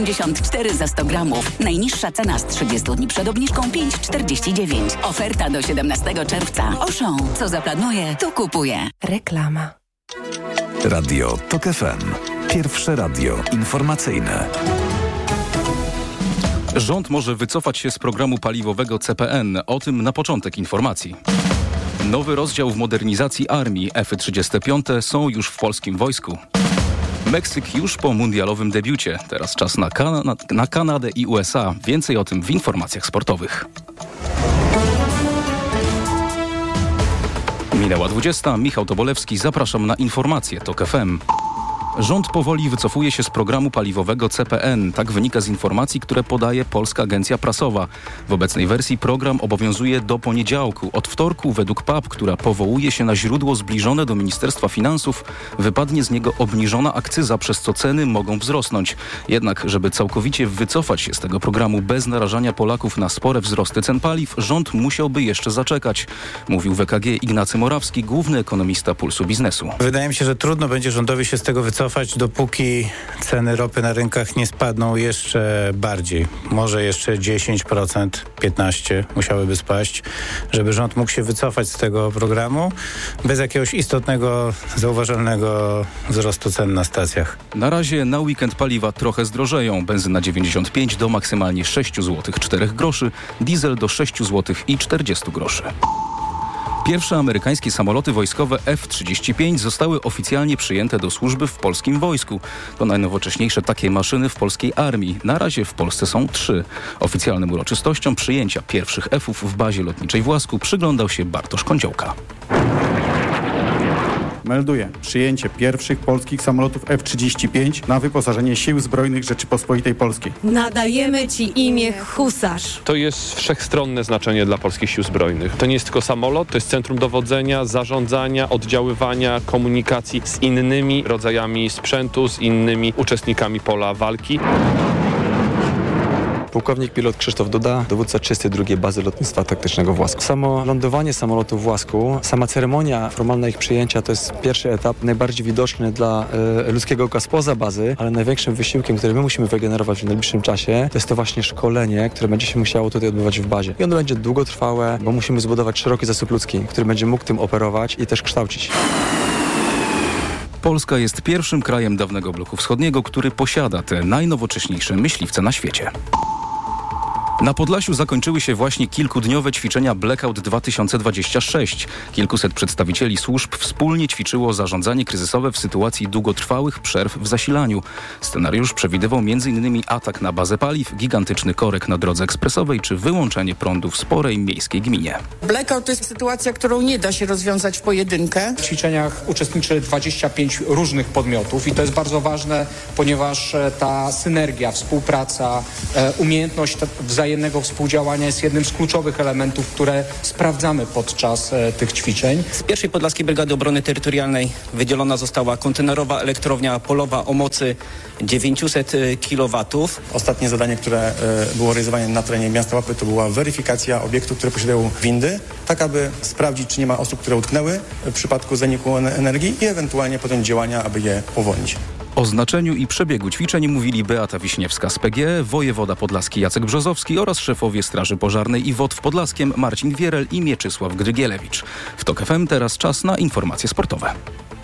54 za 100 gramów. Najniższa cena z 30 dni przed obniżką 5,49. Oferta do 17 czerwca. Auchan. Co zaplanuje, to kupuje. Reklama. Radio TOK FM. Pierwsze radio informacyjne. Rząd może wycofać się z programu paliwowego CPN. O tym na początek informacji. Nowy rozdział w modernizacji armii. F-35 są już w polskim wojsku. Meksyk już po mundialowym debiucie. Teraz czas na Kanadę i USA. Więcej o tym w informacjach sportowych. Minęła 20. Michał Tobolewski. Zapraszam na informacje TOK FM. Rząd powoli wycofuje się z programu paliwowego CPN. Tak wynika z informacji, które podaje Polska Agencja Prasowa. W obecnej wersji program obowiązuje do poniedziałku. Od wtorku według PAP, która powołuje się na źródło zbliżone do Ministerstwa Finansów, wypadnie z niego obniżona akcyza, przez co ceny mogą wzrosnąć. Jednak, żeby całkowicie wycofać się z tego programu bez narażania Polaków na spore wzrosty cen paliw, rząd musiałby jeszcze zaczekać. Mówił w EKG Ignacy Morawski, główny ekonomista Pulsu Biznesu. Wydaje mi się, że trudno będzie rządowi się z tego wycofać, dopóki ceny ropy na rynkach nie spadną jeszcze bardziej. Może jeszcze 10%, 15% musiałyby spaść, żeby rząd mógł się wycofać z tego programu bez jakiegoś istotnego, zauważalnego wzrostu cen na stacjach. Na razie na weekend paliwa trochę zdrożeją. Benzyna 95 do maksymalnie 6 zł 4 groszy, diesel do 6 zł i 40 groszy. Pierwsze amerykańskie samoloty wojskowe F-35 zostały oficjalnie przyjęte do służby w polskim wojsku. To najnowocześniejsze takie maszyny w polskiej armii. Na razie w Polsce są 3. Oficjalnym uroczystościom przyjęcia pierwszych F-ów w bazie lotniczej w Łasku przyglądał się Bartosz Kądziołka. Melduje przyjęcie pierwszych polskich samolotów F-35 na wyposażenie Sił Zbrojnych Rzeczypospolitej Polskiej. Nadajemy Ci imię Husarz. To jest wszechstronne znaczenie dla polskich Sił Zbrojnych. To nie jest tylko samolot, to jest centrum dowodzenia, zarządzania, oddziaływania, komunikacji z innymi rodzajami sprzętu, z innymi uczestnikami pola walki. Pułkownik pilot Krzysztof Duda, dowódca 32 Bazy Lotnictwa Taktycznego w Łasku. Samo lądowanie samolotu w Łasku, sama ceremonia formalna ich przyjęcia to jest pierwszy etap, najbardziej widoczny dla ludzkiego oka spoza bazy, ale największym wysiłkiem, który my musimy wygenerować w najbliższym czasie, to jest to właśnie szkolenie, które będzie się musiało tutaj odbywać w bazie. I ono będzie długotrwałe, bo musimy zbudować szeroki zasób ludzki, który będzie mógł tym operować i też kształcić. Polska jest pierwszym krajem dawnego bloku wschodniego, który posiada te najnowocześniejsze myśliwce na świecie. Na Podlasiu zakończyły się właśnie kilkudniowe ćwiczenia Blackout 2026. Kilkuset przedstawicieli służb wspólnie ćwiczyło zarządzanie kryzysowe w sytuacji długotrwałych przerw w zasilaniu. Scenariusz przewidywał m.in. atak na bazę paliw, gigantyczny korek na drodze ekspresowej czy wyłączenie prądu w sporej miejskiej gminie. Blackout to jest sytuacja, którą nie da się rozwiązać w pojedynkę. W ćwiczeniach uczestniczy 25 różnych podmiotów i to jest bardzo ważne, ponieważ ta synergia, współpraca, umiejętność wzajemnego współdziałania jest jednym z kluczowych elementów, które sprawdzamy podczas tych ćwiczeń. Z pierwszej Podlaskiej Brygady Obrony Terytorialnej wydzielona została kontenerowa elektrownia polowa o mocy 900 kW. Ostatnie zadanie, które było realizowane na terenie miasta Łapy, to była weryfikacja obiektów, które posiadają windy, tak aby sprawdzić, czy nie ma osób, które utknęły w przypadku zaniku energii i ewentualnie podjąć działania, aby je powolnić. O znaczeniu i przebiegu ćwiczeń mówili Beata Wiśniewska z PGE, wojewoda podlaski Jacek Brzozowski oraz szefowie Straży Pożarnej i WOT w Podlaskiem Marcin Gwierel i Mieczysław Grygielewicz. W TOK FM teraz czas na informacje sportowe.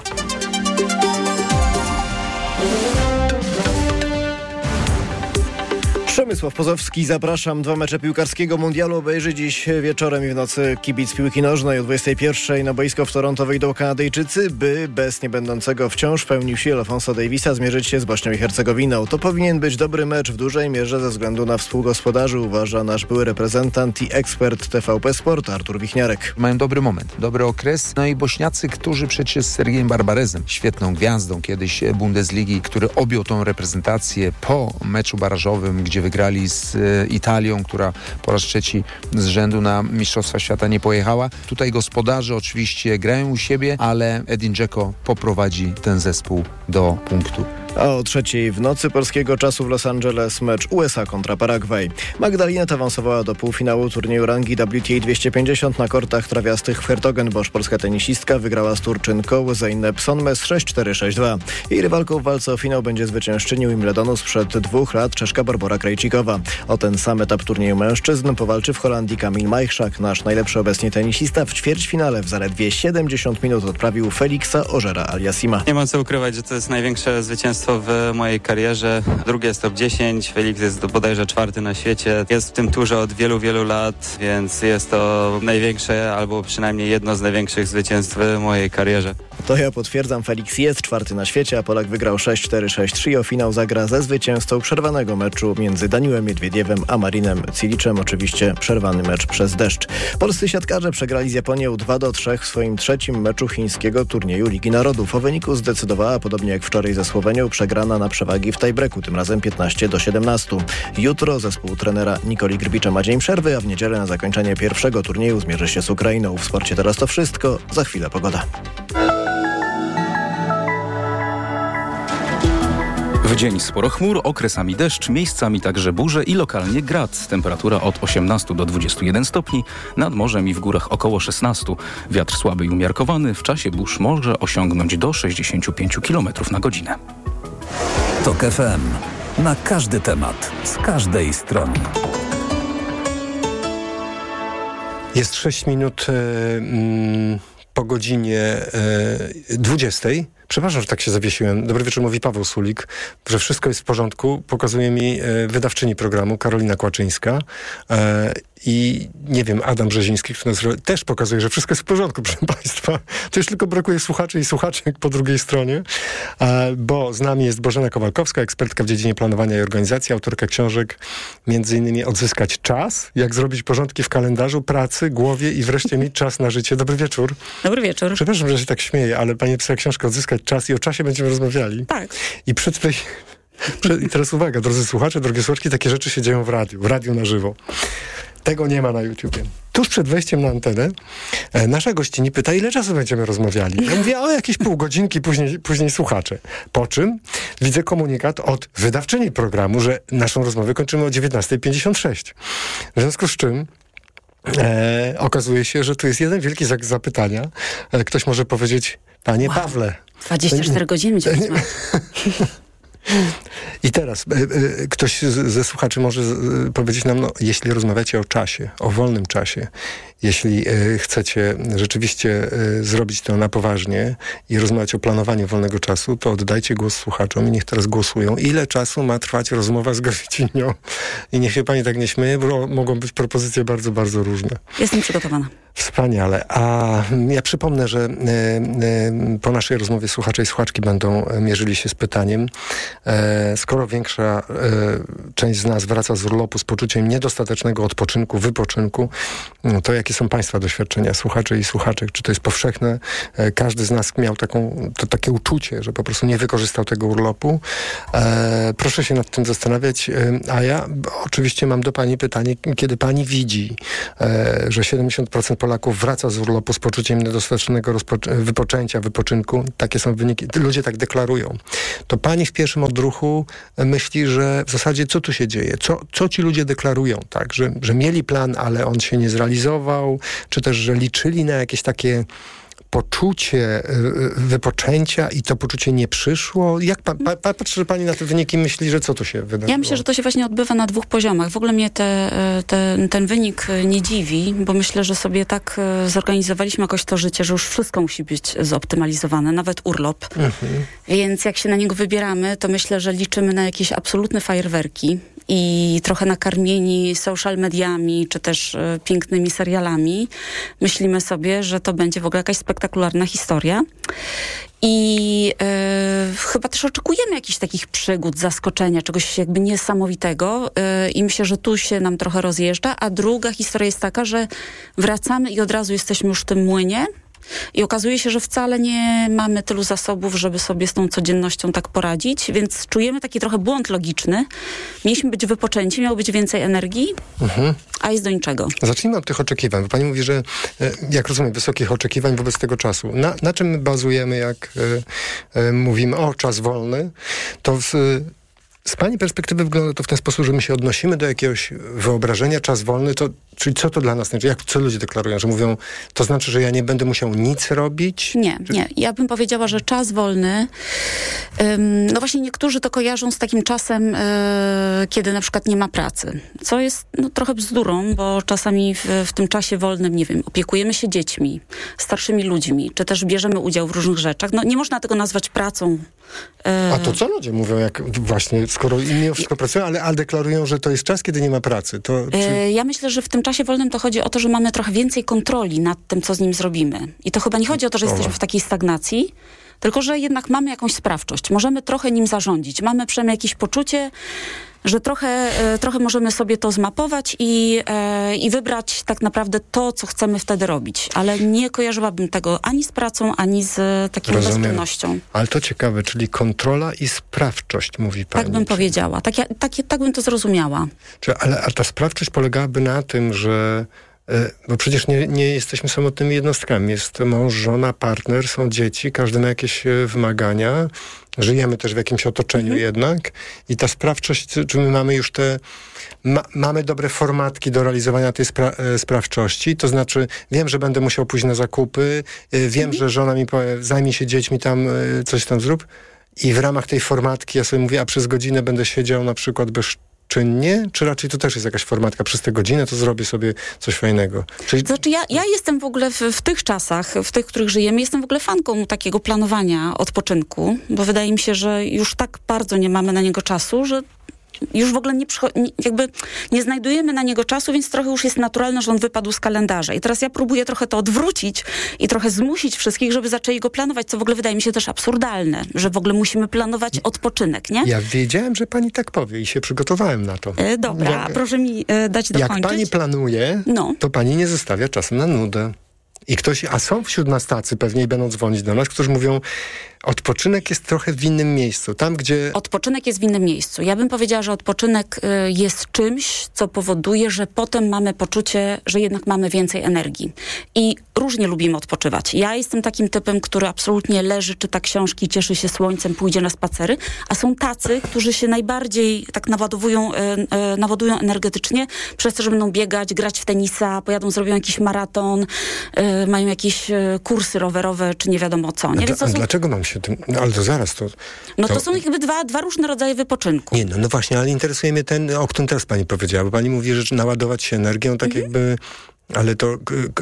Przemysław Pozowski, zapraszam. 2 mecze piłkarskiego mundialu obejrzy dziś wieczorem i w nocy kibic piłki nożnej o 21:00 na boisko w Toronto wyjdą Kanadyjczycy, by bez niebędącego wciąż w pełni sił Alfonso Davisa zmierzyć się z Bośnią i Hercegowiną. To powinien być dobry mecz w dużej mierze ze względu na współgospodarzy, uważa nasz były reprezentant i ekspert TVP Sport Artur Wichniarek. Mają dobry moment, dobry okres. No i Bośniacy, którzy przecież z Sergiejem Barbarezem, świetną gwiazdą kiedyś Bundesligi, który objął tą reprezentację po meczu barażowym, gdzie wygrali z Italią, która po raz 3 z rzędu na Mistrzostwa Świata nie pojechała. Tutaj gospodarze oczywiście grają u siebie, ale Edin Dzeko poprowadzi ten zespół do punktu. A o 3:00 w nocy polskiego czasu w Los Angeles mecz USA kontra Paragwaj. Magdalena awansowała do półfinału turnieju rangi WTA 250 na kortach trawiastych w Hertogenbosch. Polska tenisistka wygrała z Turczynką Zeynep Sonmez 6-4, 6-2. Jej rywalką w walce o finał będzie zwyciężczyni Wimbledonu sprzed 2 lat Czeszka Barbora Krejcikowa. O ten sam etap turnieju mężczyzn powalczy w Holandii Kamil Majchrzak. Nasz najlepszy obecnie tenisista w ćwierćfinale w zaledwie 70 minut odprawił Feliksa Ożera-Aliassima. Nie mam co ukrywać, że to jest największe zwycięstwo w mojej karierze. Drugie jest top 10, Felix jest bodajże 4. na świecie. Jest w tym turze od wielu, wielu lat, więc jest to największe, albo przynajmniej jedno z największych zwycięstw w mojej karierze. To ja potwierdzam, Felix jest 4. na świecie, a Polak wygrał 6-4, 6-3. O finał zagra ze zwycięzcą przerwanego meczu między Daniłem Miedwiediewem a Marinem Ciliczem. Oczywiście przerwany mecz przez deszcz. Polscy siatkarze przegrali z Japonią 2-3 w swoim 3. meczu chińskiego turnieju Ligi Narodów. O wyniku zdecydowała, podobnie jak wczoraj ze Słowenią, przegrana na przewagi w tiebreaku, tym razem 15-17. Jutro zespół trenera Nikoli Grbicza ma dzień przerwy, a w niedzielę na zakończenie pierwszego turnieju zmierzy się z Ukrainą. W sporcie teraz to wszystko, za chwilę pogoda. W dzień sporo chmur, okresami deszcz, miejscami także burze i lokalnie grad. Temperatura od 18 do 21 stopni, nad morzem i w górach około 16. Wiatr słaby i umiarkowany, w czasie burz może osiągnąć do 65 km na godzinę. TOK FM. Na każdy temat, z każdej strony. Jest 6 minut po godzinie 20. Przepraszam, że tak się zawiesiłem. Dobry wieczór, mówi Paweł Sulik, że wszystko jest w porządku. Pokazuje mi wydawczyni programu, Karolina Kłaczyńska. I nie wiem, Adam Brzeziński, który nas też pokazuje, że wszystko jest w porządku, proszę Państwa. To już tylko brakuje słuchaczy i słuchaczek po drugiej stronie, bo z nami jest Bożena Kowalkowska, ekspertka w dziedzinie planowania i organizacji, autorka książek między innymi Odzyskać czas, jak zrobić porządki w kalendarzu, pracy, głowie i wreszcie mieć czas na życie. Dobry wieczór. Dobry wieczór. Przepraszam, że się tak śmieję, ale pani napisała książkę Odzyskać czas i o czasie będziemy rozmawiali. Tak. I teraz uwaga, drodzy słuchacze, drogie słuchaczki, takie rzeczy się dzieją w radiu na żywo. Tego nie ma na YouTubie. Tuż przed wejściem na antenę nasza gościni pyta, ile czasu będziemy rozmawiali. Ja mówię, o jakieś pół godzinki, później słuchacze. Po czym widzę komunikat od wydawczyni programu, że naszą rozmowę kończymy o 19:56. W związku z czym okazuje się, że tu jest jeden wielki znak zapytania. Ktoś może powiedzieć, panie Pawle. 24 godziny będzie rozmawiać. I teraz ktoś ze słuchaczy może powiedzieć nam, no, jeśli rozmawiacie o czasie, o wolnym czasie, jeśli chcecie rzeczywiście zrobić to na poważnie i rozmawiać o planowaniu wolnego czasu, to oddajcie głos słuchaczom i niech teraz głosują. Ile czasu ma trwać rozmowa z gościnią? I niech się pani tak nie śmieje, bo mogą być propozycje bardzo, bardzo różne. Jestem przygotowana. Wspaniale. A ja przypomnę, że po naszej rozmowie słuchacze i słuchaczki będą mierzyli się z pytaniem, skoro większa część z nas wraca z urlopu z poczuciem niedostatecznego odpoczynku, wypoczynku, to jakie są Państwa doświadczenia, słuchaczy i słuchaczek? Czy to jest powszechne? Każdy z nas miał takie uczucie, że po prostu nie wykorzystał tego urlopu. Proszę się nad tym zastanawiać. A ja oczywiście mam do Pani pytanie, kiedy Pani widzi, że 70% Polaków wraca z urlopu z poczuciem niedostatecznego wypoczęcia, wypoczynku. Takie są wyniki. Ludzie tak deklarują. To Pani w pierwszym odruchu myśli, że w zasadzie co tu się dzieje? Co ci ludzie deklarują? Tak? Że mieli plan, ale on się nie zrealizował? Czy też, że liczyli na jakieś takie poczucie wypoczęcia i to poczucie nie przyszło? Jak patrzy Pani na te wyniki, myśli, że co tu się wydarzyło? Ja myślę, że to się właśnie odbywa na 2 poziomach. W ogóle mnie ten wynik nie dziwi, bo myślę, że sobie tak zorganizowaliśmy jakoś to życie, że już wszystko musi być zoptymalizowane, nawet urlop. Więc jak się na niego wybieramy, to myślę, że liczymy na jakieś absolutne fajerwerki i trochę nakarmieni social mediami, czy też pięknymi serialami. Myślimy sobie, że to będzie w ogóle jakaś spektakularna historia. I chyba też oczekujemy jakichś takich przygód, zaskoczenia, czegoś jakby niesamowitego i myślę, że tu się nam trochę rozjeżdża, a druga historia jest taka, że wracamy i od razu jesteśmy już w tym młynie I okazuje się, że wcale nie mamy tylu zasobów, żeby sobie z tą codziennością tak poradzić, więc czujemy taki trochę błąd logiczny. Mieliśmy być wypoczęci, miało być więcej energii, a jest do niczego. Zacznijmy od tych oczekiwań, bo pani mówi, że jak rozumiem, wysokich oczekiwań wobec tego czasu. Na czym my bazujemy, jak mówimy o czas wolny, to z pani perspektywy wygląda to w ten sposób, że my się odnosimy do jakiegoś wyobrażenia, czas wolny, czyli co to dla nas znaczy? Co ludzie deklarują? Że mówią, to znaczy, że ja nie będę musiał nic robić? Nie. Ja bym powiedziała, że czas wolny, no właśnie niektórzy to kojarzą z takim czasem, kiedy na przykład nie ma pracy. Co jest trochę bzdurą, bo czasami w tym czasie wolnym, nie wiem, opiekujemy się dziećmi, starszymi ludźmi, czy też bierzemy udział w różnych rzeczach. No nie można tego nazwać pracą. A to co ludzie mówią, jak właśnie, skoro inni wszystko pracują, ale deklarują, że to jest czas, kiedy nie ma pracy? Ja myślę, że w tym czasie wolnym to chodzi o to, że mamy trochę więcej kontroli nad tym, co z nim zrobimy. I to chyba nie chodzi o to, że jesteśmy w takiej stagnacji, tylko że jednak mamy jakąś sprawczość. Możemy trochę nim zarządzić. Mamy przynajmniej jakieś poczucie, że trochę możemy sobie to zmapować i wybrać tak naprawdę to, co chcemy wtedy robić. Ale nie kojarzyłabym tego ani z pracą, ani z taką beztrudnością. Ale to ciekawe, czyli kontrola i sprawczość, mówi pani. Tak bym powiedziała. Tak bym to zrozumiała. A ta sprawczość polegałaby na tym, że bo przecież nie jesteśmy samotnymi jednostkami. Jest mąż, żona, partner, są dzieci, każdy ma jakieś wymagania. Żyjemy też w jakimś otoczeniu jednak. I ta sprawczość, czy my mamy już mamy dobre formatki do realizowania tej sprawczości. To znaczy, wiem, że będę musiał pójść na zakupy, wiem, że żona mi powie, zajmij się dziećmi tam, coś tam zrób. I w ramach tej formatki ja sobie mówię, a przez godzinę będę siedział na przykład bezczynnie, czy raczej to też jest jakaś formatka? Przez tę godzinę to zrobię sobie coś fajnego. Znaczy ja jestem w ogóle w tych czasach, w tych, w których żyjemy, jestem w ogóle fanką takiego planowania odpoczynku, bo wydaje mi się, że już tak bardzo nie mamy na niego czasu, że już w ogóle nie znajdujemy na niego czasu, więc trochę już jest naturalne, że on wypadł z kalendarza. I teraz ja próbuję trochę to odwrócić i trochę zmusić wszystkich, żeby zaczęli go planować, co w ogóle wydaje mi się też absurdalne, że w ogóle musimy planować odpoczynek, nie? Ja wiedziałem, że pani tak powie i się przygotowałem na to. Dobra, proszę mi dać dokończyć. Jak pani planuje, to pani nie zostawia czasu na nudę. A są wśród nas tacy, pewnie i będą dzwonić do nas, którzy mówią, odpoczynek jest trochę w innym miejscu. Tam, gdzie... Odpoczynek jest w innym miejscu. Ja bym powiedziała, że odpoczynek jest czymś, co powoduje, że potem mamy poczucie, że jednak mamy więcej energii. I różnie lubimy odpoczywać. Ja jestem takim typem, który absolutnie leży, czyta książki, cieszy się słońcem, pójdzie na spacery, a są tacy, którzy się najbardziej tak naładują energetycznie przez to, że będą biegać, grać w tenisa, zrobią jakiś maraton, mają jakieś kursy rowerowe, czy nie wiadomo co. Nie? Dlaczego mam się tym... Ale to zaraz to... To są jakby dwa różne rodzaje wypoczynku. Nie, no właśnie, ale interesuje mnie ten, o którym teraz pani powiedziała, bo pani mówi, że naładować się energią, tak jakby... Ale to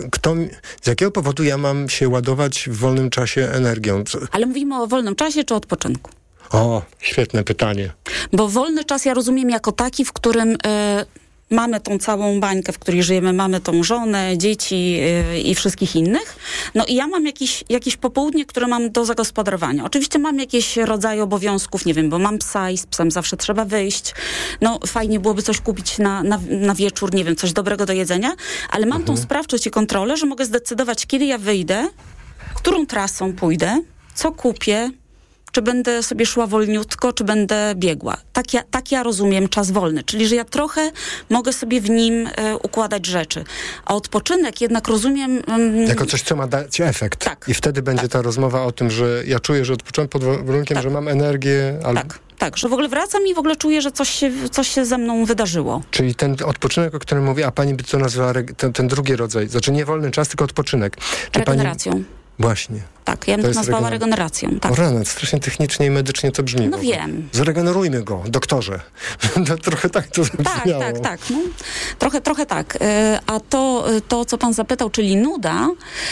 z jakiego powodu ja mam się ładować w wolnym czasie energią? Ale mówimy o wolnym czasie czy odpoczynku? O, świetne pytanie. Bo wolny czas ja rozumiem jako taki, w którym... mamy tą całą bańkę, w której żyjemy, mamy tą żonę, dzieci i wszystkich innych. No i ja mam jakieś popołudnie, które mam do zagospodarowania. Oczywiście mam jakieś rodzaje obowiązków, nie wiem, bo mam psa i z psem zawsze trzeba wyjść. No fajnie byłoby coś kupić na wieczór, nie wiem, coś dobrego do jedzenia, ale mam tą sprawczość i kontrolę, że mogę zdecydować, kiedy ja wyjdę, którą trasą pójdę, co kupię, czy będę sobie szła wolniutko, czy będę biegła. Tak ja rozumiem czas wolny, czyli że ja trochę mogę sobie w nim układać rzeczy. A odpoczynek jednak rozumiem... jako coś, co ma dać efekt. Tak. I wtedy będzie ta rozmowa o tym, że ja czuję, że odpocząłem pod warunkiem, że mam energię. Tak, że w ogóle wracam i w ogóle czuję, że coś się ze mną wydarzyło. Czyli ten odpoczynek, o którym mówię, a pani by to nazwała ten drugi rodzaj, znaczy nie wolny czas, tylko odpoczynek. Regeneracją. Właśnie. Tak, ja bym to nazwała regeneracją. Tak. O rany, strasznie technicznie i medycznie to brzmi. No wiem. Zregenerujmy go, doktorze. Trochę tak to zabrzmiało. Tak. No, trochę tak. A to, co pan zapytał, czyli nuda...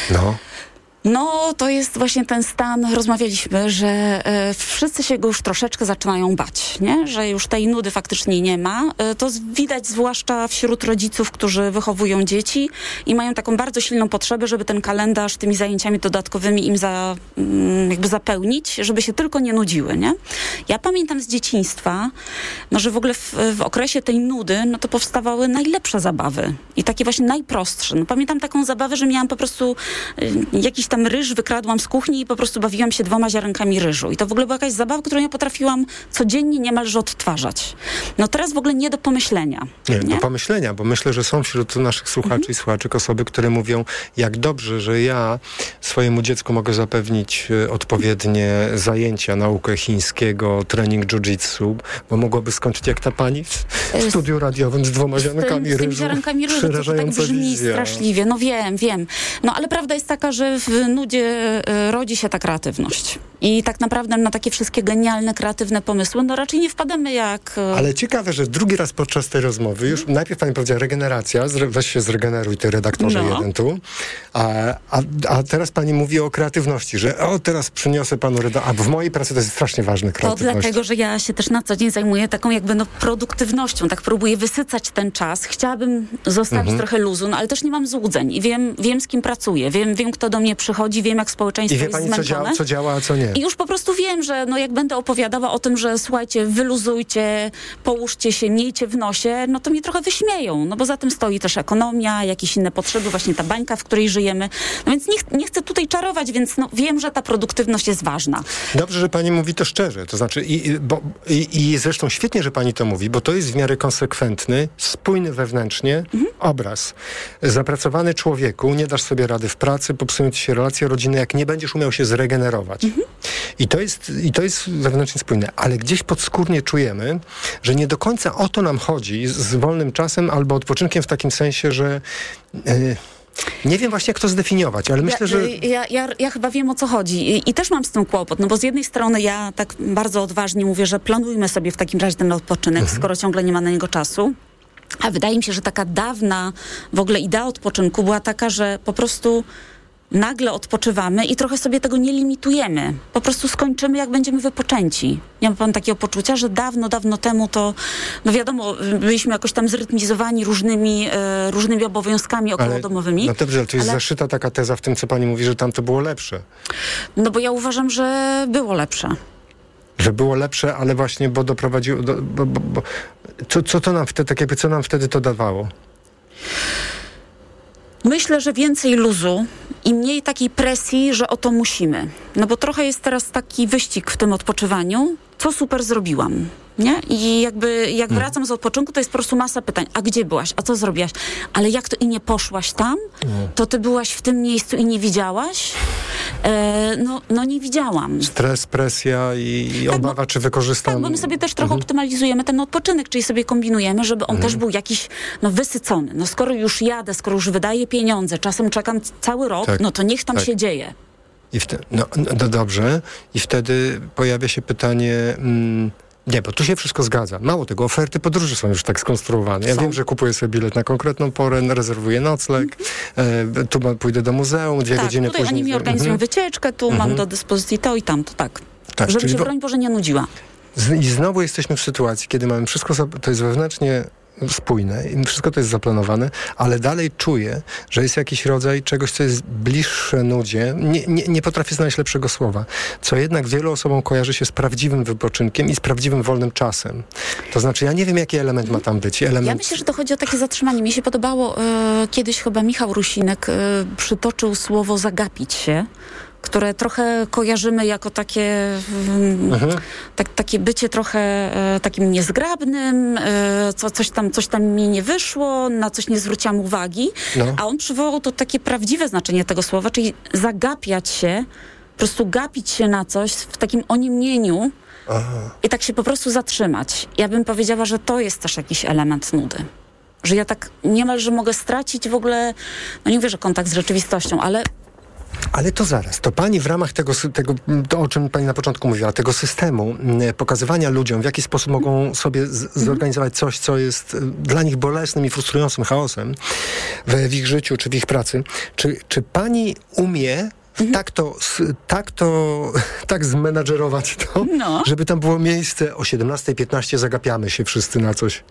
No, to jest właśnie ten stan, rozmawialiśmy, że wszyscy się go już troszeczkę zaczynają bać, nie? Że już tej nudy faktycznie nie ma. To widać zwłaszcza wśród rodziców, którzy wychowują dzieci i mają taką bardzo silną potrzebę, żeby ten kalendarz tymi zajęciami dodatkowymi im jakby zapełnić, żeby się tylko nie nudziły, nie? Ja pamiętam z dzieciństwa, że w ogóle w okresie tej nudy, to powstawały najlepsze zabawy i takie właśnie najprostsze. Pamiętam taką zabawę, że miałam po prostu jakiś tam ryż wykradłam z kuchni i po prostu bawiłam się 2 ziarenkami ryżu. I to w ogóle była jakaś zabawa, którą ja potrafiłam codziennie niemalże odtwarzać. No teraz w ogóle nie do pomyślenia. Nie, do pomyślenia, bo myślę, że są wśród naszych słuchaczy i słuchaczek osoby, które mówią, jak dobrze, że ja swojemu dziecku mogę zapewnić odpowiednie zajęcia, naukę chińskiego, trening jiu-jitsu, bo mogłaby skończyć jak ta pani w studiu radiowym z 2 ziarenkami ryżu. Z ziarenkami ryżu, to tak brzmi straszliwie. No wiem. No ale prawda jest taka, że w nudzie rodzi się ta kreatywność. I tak naprawdę na takie wszystkie genialne, kreatywne pomysły, no raczej nie wpadamy jak... Ale ciekawe, że drugi raz podczas tej rozmowy, już najpierw pani powiedziała regeneracja, weź się zregeneruj, ty redaktorze jeden tu, a teraz pani mówi o kreatywności, że teraz przyniosę panu a w mojej pracy to jest strasznie ważne, kreatywność. To dlatego, że ja się też na co dzień zajmuję taką jakby produktywnością, tak próbuję wysycać ten czas. Chciałabym zostawić trochę luzu, no ale też nie mam złudzeń i wiem z kim pracuję, wiem kto do mnie przychodzi, wiem jak społeczeństwo jest zmęczone. I wie pani co działa, a co nie. I już po prostu wiem, że jak będę opowiadała o tym, że słuchajcie, wyluzujcie, połóżcie się, miejcie w nosie, no to mnie trochę wyśmieją, no bo za tym stoi też ekonomia, jakieś inne potrzeby, właśnie ta bańka, w której żyjemy. No więc nie chcę tutaj czarować, więc wiem, że ta produktywność jest ważna. Dobrze, że pani mówi to szczerze, to znaczy i zresztą świetnie, że pani to mówi, bo to jest w miarę konsekwentny, spójny wewnętrznie obraz. Zapracowany człowieku, nie dasz sobie rady w pracy, popsują ci się relacje rodzinne, jak nie będziesz umiał się zregenerować. I to jest wewnętrznie spójne, ale gdzieś podskórnie czujemy, że nie do końca o to nam chodzi z wolnym czasem albo odpoczynkiem w takim sensie, że nie wiem właśnie jak to zdefiniować, ale myślę, że... Ja chyba wiem o co chodzi i też mam z tym kłopot, no bo z jednej strony ja tak bardzo odważnie mówię, że planujmy sobie w takim razie ten odpoczynek, skoro ciągle nie ma na niego czasu. A wydaje mi się, że taka dawna w ogóle idea odpoczynku była taka, że po prostu nagle odpoczywamy i trochę sobie tego nie limitujemy. Po prostu skończymy, jak będziemy wypoczęci. Nie ma pan takiego poczucia, że dawno temu to, no wiadomo, byliśmy jakoś tam zrytmizowani różnymi obowiązkami okołodomowymi. No dobrze, ale to jest zaszyta taka teza w tym, co pani mówi, że tam to było lepsze. No bo ja uważam, że było lepsze. Że było lepsze, ale właśnie, bo doprowadziło... Co to nam wtedy, tak jakby, co nam wtedy to dawało? Myślę, że więcej luzu i mniej takiej presji, że o to musimy. No bo trochę jest teraz taki wyścig w tym odpoczywaniu, co super zrobiłam, nie? I jak wracam z odpoczynku, to jest po prostu masa pytań. A gdzie byłaś? A co zrobiłaś? Ale jak to i nie poszłaś tam? To ty byłaś w tym miejscu i nie widziałaś? No nie widziałam. Stres, presja i obawa, czy wykorzystam... Tak, bo my sobie też trochę optymalizujemy ten odpoczynek, czyli sobie kombinujemy, żeby on też był jakiś wysycony. No skoro już jadę, skoro już wydaję pieniądze, czasem czekam cały rok, no to niech tam się dzieje. No dobrze. I wtedy pojawia się pytanie... Nie, bo tu się wszystko zgadza. Mało tego, oferty podróży są już tak skonstruowane. Ja wiem, że kupuję sobie bilet na konkretną porę, rezerwuję nocleg, tu pójdę do muzeum, 2 godziny później. Oni mi organizują wycieczkę, tu mam do dyspozycji to i tamto, tak. Żeby się, broń Boże, nie nudziła. I znowu jesteśmy w sytuacji, kiedy mamy wszystko, to jest wewnętrznie spójne i wszystko to jest zaplanowane, ale dalej czuję, że jest jakiś rodzaj czegoś, co jest bliższe nudzie. Nie potrafię znaleźć lepszego słowa. Co jednak wielu osobom kojarzy się z prawdziwym wypoczynkiem i z prawdziwym wolnym czasem. To znaczy, ja nie wiem, jaki element ma tam być. Ja myślę, że to chodzi o takie zatrzymanie. Mi się podobało, kiedyś chyba Michał Rusinek przytoczył słowo zagapić się, które trochę kojarzymy jako takie takie bycie trochę takim niezgrabnym, coś tam mi nie wyszło, na coś nie zwróciłam uwagi, a on przywołał to takie prawdziwe znaczenie tego słowa, czyli zagapiać się, po prostu gapić się na coś w takim oniemieniu i tak się po prostu zatrzymać. Ja bym powiedziała, że to jest też jakiś element nudy. Że ja tak niemalże mogę stracić w ogóle, no nie mówię, że kontakt z rzeczywistością, Ale to zaraz, to pani w ramach tego, to o czym pani na początku mówiła, tego systemu pokazywania ludziom, w jaki sposób mogą sobie zorganizować coś, co jest dla nich bolesnym i frustrującym chaosem w ich życiu czy w ich pracy. Czy pani umie tak zmenadżerować to, żeby tam było miejsce o 17:15 zagapiamy się wszyscy na coś?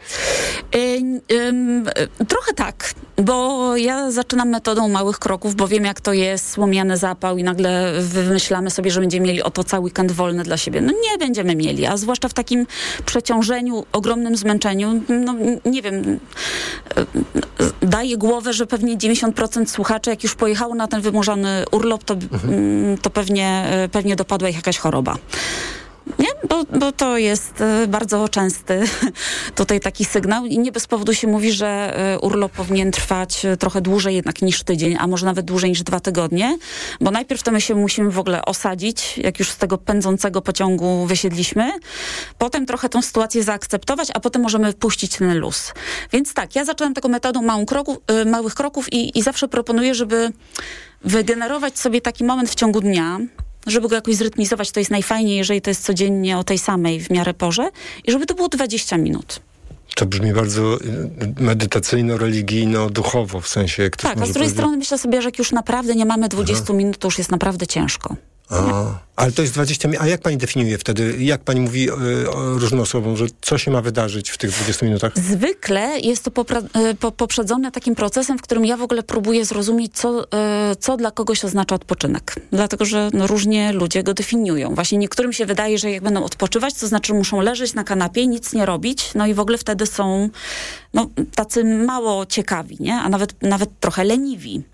Trochę tak, bo ja zaczynam metodą małych kroków, bo wiem, jak to jest słomiany zapał i nagle wymyślamy sobie, że będziemy mieli oto cały weekend wolny dla siebie. No nie będziemy mieli, a zwłaszcza w takim przeciążeniu, ogromnym zmęczeniu, no nie wiem, daję głowę, że pewnie 90% słuchaczy, jak już pojechało na ten wymuszony urlop, to pewnie dopadła ich jakaś choroba. Nie? Bo to jest bardzo częsty tutaj taki sygnał i nie bez powodu się mówi, że urlop powinien trwać trochę dłużej jednak niż tydzień, a może nawet dłużej niż 2 tygodnie, bo najpierw to my się musimy w ogóle osadzić, jak już z tego pędzącego pociągu wysiedliśmy, potem trochę tą sytuację zaakceptować, a potem możemy puścić ten luz. Więc tak, ja zaczęłam taką metodą małych kroków i zawsze proponuję, żeby wygenerować sobie taki moment w ciągu dnia, żeby go jakoś zrytmizować, to jest najfajniej, jeżeli to jest codziennie o tej samej w miarę porze i żeby to było 20 minut. To brzmi bardzo medytacyjno, religijno, duchowo, w sensie... Tak, a z drugiej strony myślę sobie, że jak już naprawdę nie mamy 20 minut, to już jest naprawdę ciężko. Ale to jest 20 minut. A jak pani definiuje wtedy? Jak pani mówi różnym osobom, że co się ma wydarzyć w tych 20 minutach? Zwykle jest to poprzedzone takim procesem, w którym ja w ogóle próbuję zrozumieć, co dla kogoś oznacza odpoczynek. Dlatego, że różnie ludzie go definiują. Właśnie niektórym się wydaje, że jak będą odpoczywać, to znaczy muszą leżeć na kanapie, nic nie robić, no i w ogóle wtedy są tacy mało ciekawi, nie? A nawet trochę leniwi.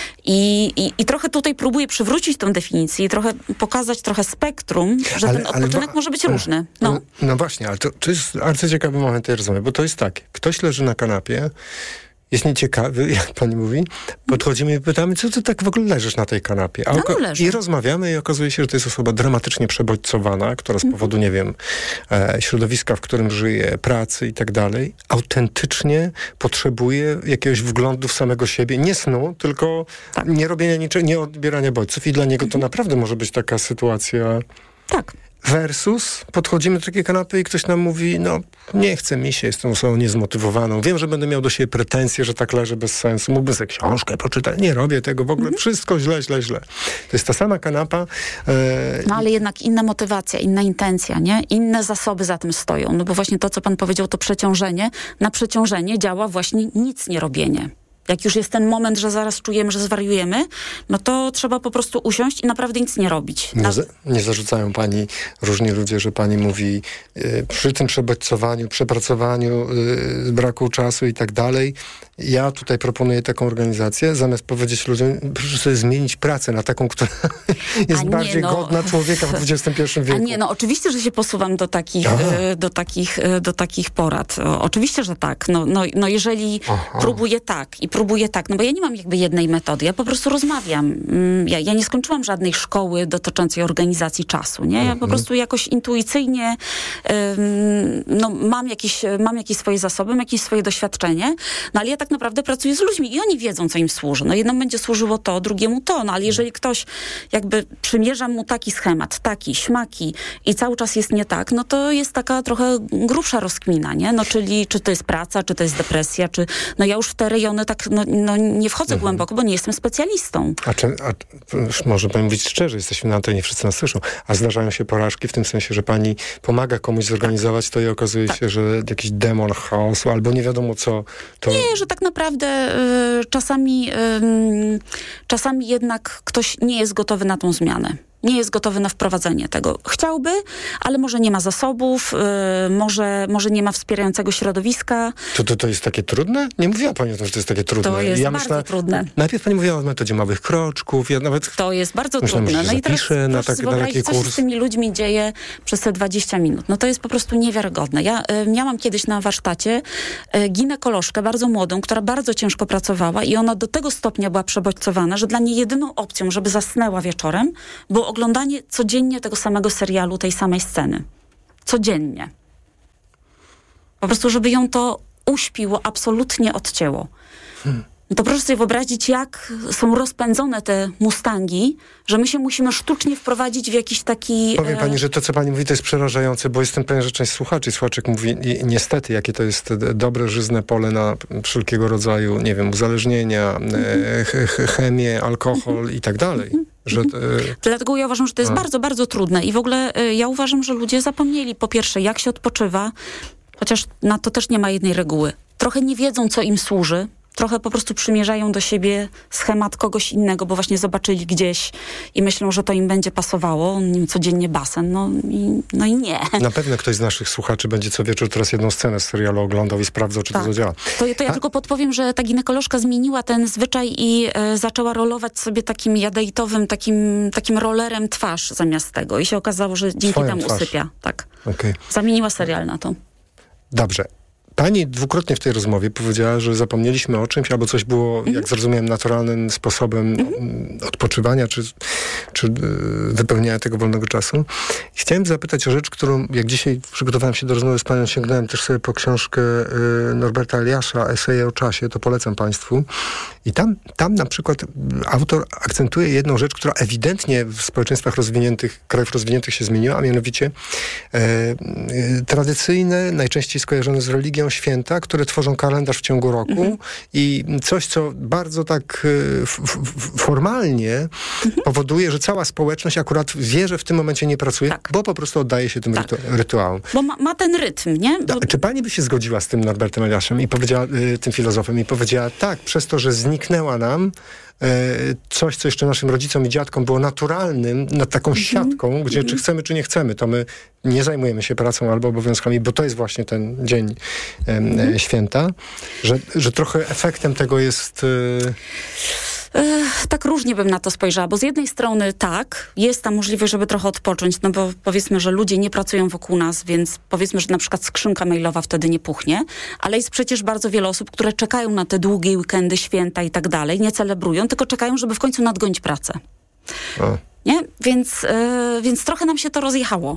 I trochę tutaj próbuję przywrócić tą definicję i trochę pokazać trochę spektrum, że ten odpoczynek może być różny. No właśnie, ale to jest bardzo ciekawy moment tej rozmowy, bo to jest tak, ktoś leży na kanapie, jest nieciekawy, jak pani mówi, podchodzimy i pytamy, co ty tak w ogóle leżysz na tej kanapie? I rozmawiamy i okazuje się, że to jest osoba dramatycznie przebodźcowana, która z powodu, nie wiem, środowiska, w którym żyje, pracy i tak dalej, autentycznie potrzebuje jakiegoś wglądu w samego siebie, nie snu, tylko nie robienia niczego, nie odbierania bodźców i dla niego to naprawdę może być taka sytuacja... Tak. Versus podchodzimy do takiej kanapy i ktoś nam mówi, nie chce mi się, jestem osobą niezmotywowaną, wiem, że będę miał do siebie pretensje, że tak leżę bez sensu, mógłbym sobie książkę poczytać, nie robię tego, w ogóle wszystko źle. To jest ta sama kanapa. Ale jednak inna motywacja, inna intencja, nie? Inne zasoby za tym stoją, bo właśnie to, co pan powiedział, to przeciążenie. Na przeciążenie działa właśnie nic nie robienie. Jak już jest ten moment, że zaraz czujemy, że zwariujemy, no to trzeba po prostu usiąść i naprawdę nic nie robić. Nie zarzucają pani różni ludzie, że pani mówi przy tym przebodźcowaniu, przepracowaniu, braku czasu i tak dalej. Ja tutaj proponuję taką organizację, zamiast powiedzieć ludziom, proszę sobie zmienić pracę na taką, która jest bardziej godna człowieka w XXI wieku. Oczywiście, że się posuwam do takich porad. Oczywiście, że tak. Jeżeli próbuję tak, bo ja nie mam jakby jednej metody, ja po prostu rozmawiam. Ja nie skończyłam żadnej szkoły dotyczącej organizacji czasu, nie? Ja po prostu jakoś intuicyjnie mam jakieś swoje zasoby, mam jakieś swoje doświadczenie, ale ja tak naprawdę pracuję z ludźmi i oni wiedzą, co im służy. Jednemu będzie służyło to, drugiemu to, ale jeżeli ktoś jakby przymierza mu taki schemat, taki, śmaki i cały czas jest nie tak, no to jest taka trochę grubsza rozkmina, nie? Czyli czy to jest praca, czy to jest depresja, czy ja już w te rejony tak nie wchodzę głęboko, bo nie jestem specjalistą. Może pani mówić szczerze, jesteśmy na antenie, wszyscy nas słyszą, a zdarzają się porażki w tym sensie, że pani pomaga komuś zorganizować to i okazuje się, że jakiś demon chaosu albo nie wiadomo co. Nie, że tak naprawdę czasami jednak ktoś nie jest gotowy na tą zmianę. Nie jest gotowy na wprowadzenie tego. Chciałby, ale może nie ma zasobów, może nie ma wspierającego środowiska. To jest takie trudne? Nie mówiła pani o tym, że to jest takie trudne. To jest bardzo trudne. Najpierw pani mówiła o metodzie małych kroczków. To jest bardzo trudne. No i teraz na taki kurs. Co się z tymi ludźmi dzieje przez te 20 minut. To jest po prostu niewiarygodne. Ja miałam kiedyś na warsztacie ginekolożkę, bardzo młodą, która bardzo ciężko pracowała i ona do tego stopnia była przebodźcowana, że dla niej jedyną opcją, żeby zasnęła wieczorem, było oglądanie codziennie tego samego serialu, tej samej sceny. Codziennie. Po prostu, żeby ją to uśpiło, absolutnie odcięło. To proszę sobie wyobrazić, jak są rozpędzone te Mustangi, że my się musimy sztucznie wprowadzić w jakiś taki... Powiem pani, że to, co pani mówi, to jest przerażające, bo jestem pewien, że część słuchaczy i słuchaczek mówi, niestety, jakie to jest dobre, żyzne pole na wszelkiego rodzaju, nie wiem, uzależnienia, chemię, alkohol i tak dalej. Dlatego ja uważam, że to jest bardzo, bardzo trudne i w ogóle ja uważam, że ludzie zapomnieli po pierwsze, jak się odpoczywa, chociaż na to też nie ma jednej reguły. Trochę nie wiedzą, co im służy. trochę po prostu przymierzają do siebie schemat kogoś innego, bo właśnie zobaczyli gdzieś i myślą, że to im będzie pasowało. Codziennie basen, no i nie. Na pewno ktoś z naszych słuchaczy będzie co wieczór teraz jedną scenę z serialu oglądał i sprawdzał, czy to zadziała. To ja tylko podpowiem, że ta ginekolożka zmieniła ten zwyczaj i zaczęła rolować sobie takim jadeitowym, takim rollerem twarz zamiast tego. I się okazało, że dzięki temu usypia. Tak. Okay. Zamieniła serial na to. Dobrze. Pani dwukrotnie w tej rozmowie powiedziała, że zapomnieliśmy o czymś, albo coś było, jak zrozumiałem, naturalnym sposobem odpoczywania, czy wypełniania tego wolnego czasu. Chciałem zapytać o rzecz, którą, jak dzisiaj przygotowałem się do rozmowy z panią, sięgnąłem też sobie po książkę Norberta Eliasza, Eseje o czasie, to polecam państwu. I tam na przykład autor akcentuje jedną rzecz, która ewidentnie w społeczeństwach krajów rozwiniętych się zmieniła, a mianowicie tradycyjne, najczęściej skojarzone z religią święta, które tworzą kalendarz w ciągu roku i coś, co bardzo tak formalnie powoduje, że cała społeczność akurat wie, że w tym momencie nie pracuje, bo po prostu oddaje się tym rytuałom. Bo ma ten rytm, nie? Czy pani by się zgodziła z tym Norbertem Eliaszem i powiedziała, tym filozofem, i powiedziała, tak, przez to, że zniknęła nam coś, co jeszcze naszym rodzicom i dziadkom było naturalnym, nad taką siatką, gdzie czy chcemy, czy nie chcemy, to my nie zajmujemy się pracą albo obowiązkami, bo to jest właśnie ten dzień święta, że trochę efektem tego jest... Tak różnie bym na to spojrzała, bo z jednej strony tak, jest ta możliwość, żeby trochę odpocząć, no bo powiedzmy, że ludzie nie pracują wokół nas, więc powiedzmy, że na przykład skrzynka mailowa wtedy nie puchnie, ale jest przecież bardzo wiele osób, które czekają na te długie weekendy, święta i tak dalej, nie celebrują, tylko czekają, żeby w końcu nadgonić pracę. Nie? Więc trochę nam się to rozjechało.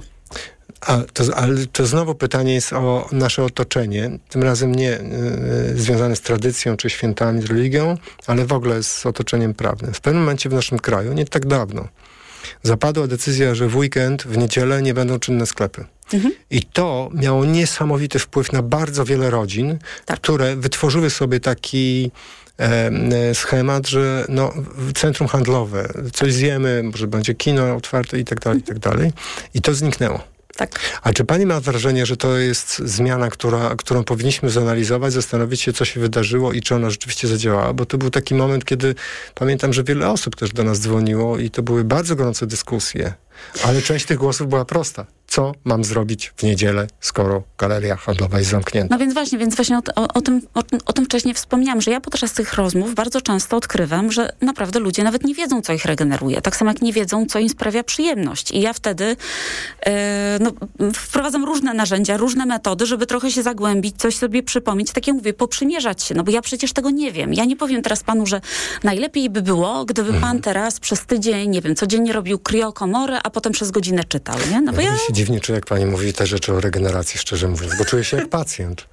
Ale to znowu pytanie jest o nasze otoczenie, tym razem nie związane z tradycją czy świętami, z religią, ale w ogóle z otoczeniem prawnym. W pewnym momencie w naszym kraju, nie tak dawno, zapadła decyzja, że w weekend, w niedzielę nie będą czynne sklepy. I to miało niesamowity wpływ na bardzo wiele rodzin, które wytworzyły sobie taki schemat, że centrum handlowe, coś zjemy, może będzie kino otwarte i tak dalej. I to zniknęło. Tak. A czy pani ma wrażenie, że to jest zmiana, którą powinniśmy zanalizować, zastanowić się, co się wydarzyło i czy ona rzeczywiście zadziałała? Bo to był taki moment, kiedy pamiętam, że wiele osób też do nas dzwoniło i to były bardzo gorące dyskusje. Ale część tych głosów była prosta. Co mam zrobić w niedzielę, skoro galeria handlowa jest zamknięta? No więc właśnie o tym wcześniej wspomniałam, że ja podczas tych rozmów bardzo często odkrywam, że naprawdę ludzie nawet nie wiedzą, co ich regeneruje. Tak samo jak nie wiedzą, co im sprawia przyjemność. I ja wtedy wprowadzam różne narzędzia, różne metody, żeby trochę się zagłębić, coś sobie przypomnieć. Tak jak mówię, poprzymierzać się, bo ja przecież tego nie wiem. Ja nie powiem teraz panu, że najlepiej by było, gdyby pan teraz przez tydzień, nie wiem, codziennie robił kriokomorę, a potem przez godzinę czytał, nie? No bo ja się dziwnie czuję, jak pani mówi te rzeczy o regeneracji, szczerze mówiąc, bo czuję się jak pacjent.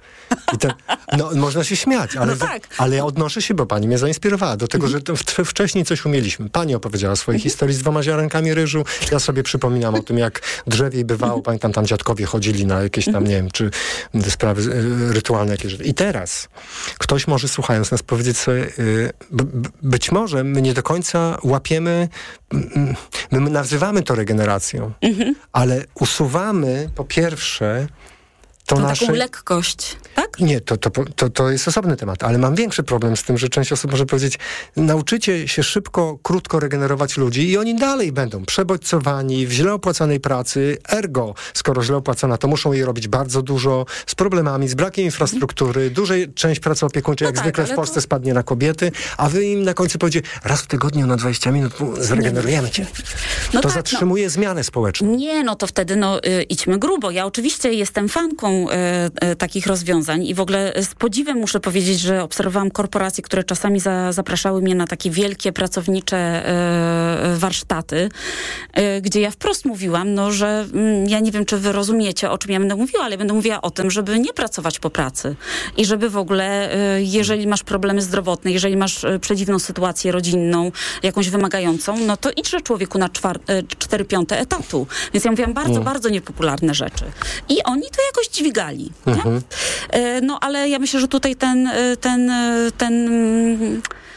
I można się śmiać, ale ja odnoszę się, bo pani mnie zainspirowała do tego, że wcześniej coś umieliśmy. Pani opowiedziała o swojej historii z 2 ziarenkami ryżu. Ja sobie przypominam o tym, jak drzewiej bywało. Pamiętam, tam dziadkowie chodzili na jakieś tam, nie wiem, czy sprawy rytualne jakieś. I teraz ktoś może, słuchając nas, powiedzieć sobie, być może my nie do końca łapiemy, my nazywamy to regeneracją, ale usuwamy po pierwsze taką lekkość, tak? Nie, to jest osobny temat, ale mam większy problem z tym, że część osób może powiedzieć, nauczycie się szybko, krótko regenerować ludzi i oni dalej będą przebodźcowani w źle opłacanej pracy, ergo, skoro źle opłacona, to muszą jej robić bardzo dużo, z problemami, z brakiem infrastruktury, dużej część pracy opiekuńczej, jak zwykle w Polsce spadnie na kobiety, a wy im na końcu powiecie, raz w tygodniu na 20 minut zregenerujemy cię. To zatrzymuje zmianę społeczną. Nie, to wtedy idźmy grubo. Ja oczywiście jestem fanką takich rozwiązań i w ogóle z podziwem muszę powiedzieć, że obserwowałam korporacje, które czasami zapraszały mnie na takie wielkie pracownicze warsztaty, gdzie ja wprost mówiłam, że ja nie wiem, czy wy rozumiecie, o czym ja będę mówiła, ale będę mówiła o tym, żeby nie pracować po pracy i żeby w ogóle, jeżeli masz problemy zdrowotne, jeżeli masz przedziwną sytuację rodzinną, jakąś wymagającą, to idźże człowieku na 4/5 etatu. Więc ja mówiłam bardzo niepopularne rzeczy. I oni to jakoś dźwigali. Ale ja myślę, że tutaj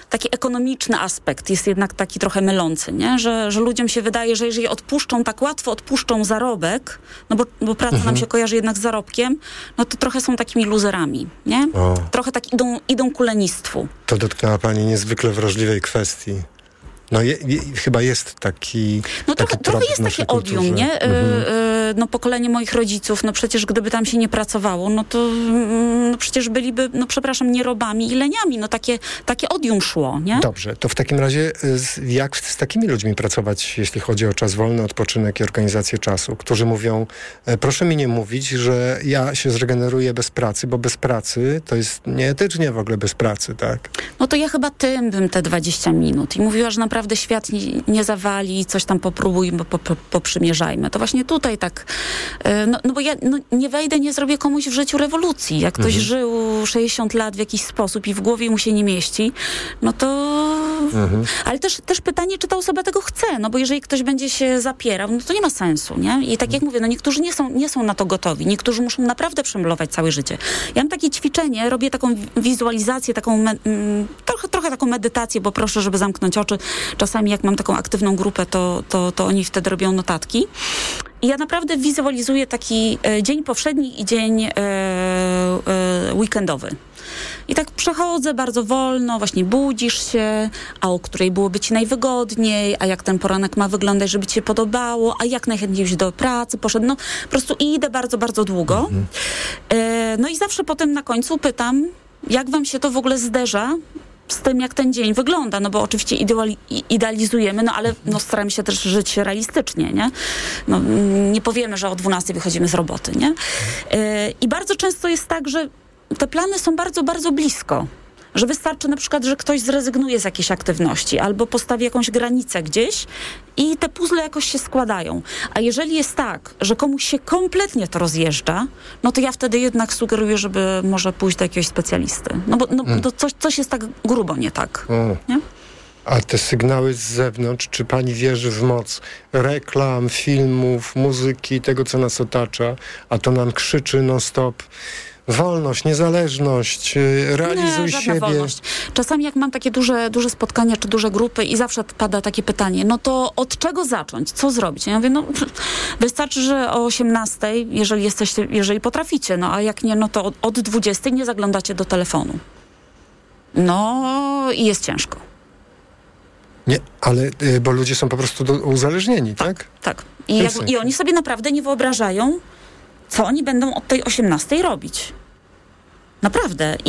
taki ekonomiczny aspekt jest jednak taki trochę mylący, nie? Że ludziom się wydaje, że jeżeli tak łatwo odpuszczą zarobek, no bo praca nam się kojarzy jednak z zarobkiem, no to trochę są takimi luzerami, nie? Trochę tak idą ku lenistwu. To dotknęła pani niezwykle wrażliwej kwestii. No chyba jest taki no trochę jest takie odium, nie? No pokolenie moich rodziców, no przecież gdyby tam się nie pracowało, no to przecież byliby, no przepraszam, nierobami i leniami, no takie odium szło, nie? Dobrze, to w takim razie jak z takimi ludźmi pracować, jeśli chodzi o czas wolny, odpoczynek i organizację czasu, którzy mówią, proszę mi nie mówić, że ja się zregeneruję bez pracy, bo bez pracy to jest nieetycznie w ogóle bez pracy, tak? No to ja chyba tym bym te 20 minut i mówiła, że naprawdę świat nie zawali, coś tam popróbujmy, poprzymierzajmy. To właśnie tutaj tak, no bo ja nie wejdę, nie zrobię komuś w życiu rewolucji. Jak ktoś żył 60 lat w jakiś sposób i w głowie mu się nie mieści, no to... Ale też pytanie, czy ta osoba tego chce, no bo jeżeli ktoś będzie się zapierał, no to nie ma sensu, nie? I tak jak mówię, no niektórzy nie są na to gotowi. Niektórzy muszą naprawdę przemylować całe życie. Ja mam takie ćwiczenie, robię taką wizualizację, taką trochę taką medytację, bo proszę, żeby zamknąć oczy. Czasami jak mam taką aktywną grupę, to oni wtedy robią notatki. I ja naprawdę wizualizuję taki dzień powszedni i dzień weekendowy. I tak przechodzę bardzo wolno, właśnie budzisz się, a o której byłoby ci najwygodniej, a jak ten poranek ma wyglądać, żeby ci się podobało, a jak najchętniej byś do pracy poszedł. No po prostu idę bardzo, bardzo długo. No i zawsze potem na końcu pytam, jak wam się to w ogóle zderza z tym, jak ten dzień wygląda, no bo oczywiście idealizujemy, no ale staramy się też żyć realistycznie, nie? No, nie powiemy, że o 12 wychodzimy z roboty, nie? I bardzo często jest tak, że te plany są bardzo, bardzo blisko. Że wystarczy na przykład, że ktoś zrezygnuje z jakiejś aktywności albo postawi jakąś granicę gdzieś i te puzzle jakoś się składają. A jeżeli jest tak, że komuś się kompletnie to rozjeżdża, no to ja wtedy jednak sugeruję, żeby może pójść do jakiegoś specjalisty. No bo coś jest tak grubo nie tak. Nie? A te sygnały z zewnątrz, czy pani wierzy w moc reklam, filmów, muzyki, tego, co nas otacza, a to nam krzyczy non-stop: wolność, niezależność, realizuj siebie. Wolność. Czasami jak mam takie duże spotkania czy duże grupy i zawsze pada takie pytanie, no to od czego zacząć? Co zrobić? Ja mówię, no wystarczy, że o 18, jeżeli potraficie, no a jak nie, no to od 20 nie zaglądacie do telefonu. No i jest ciężko. Nie, ale bo ludzie są po prostu uzależnieni, tak? Tak. I oni sobie naprawdę nie wyobrażają, co oni będą od tej 18 robić. Naprawdę.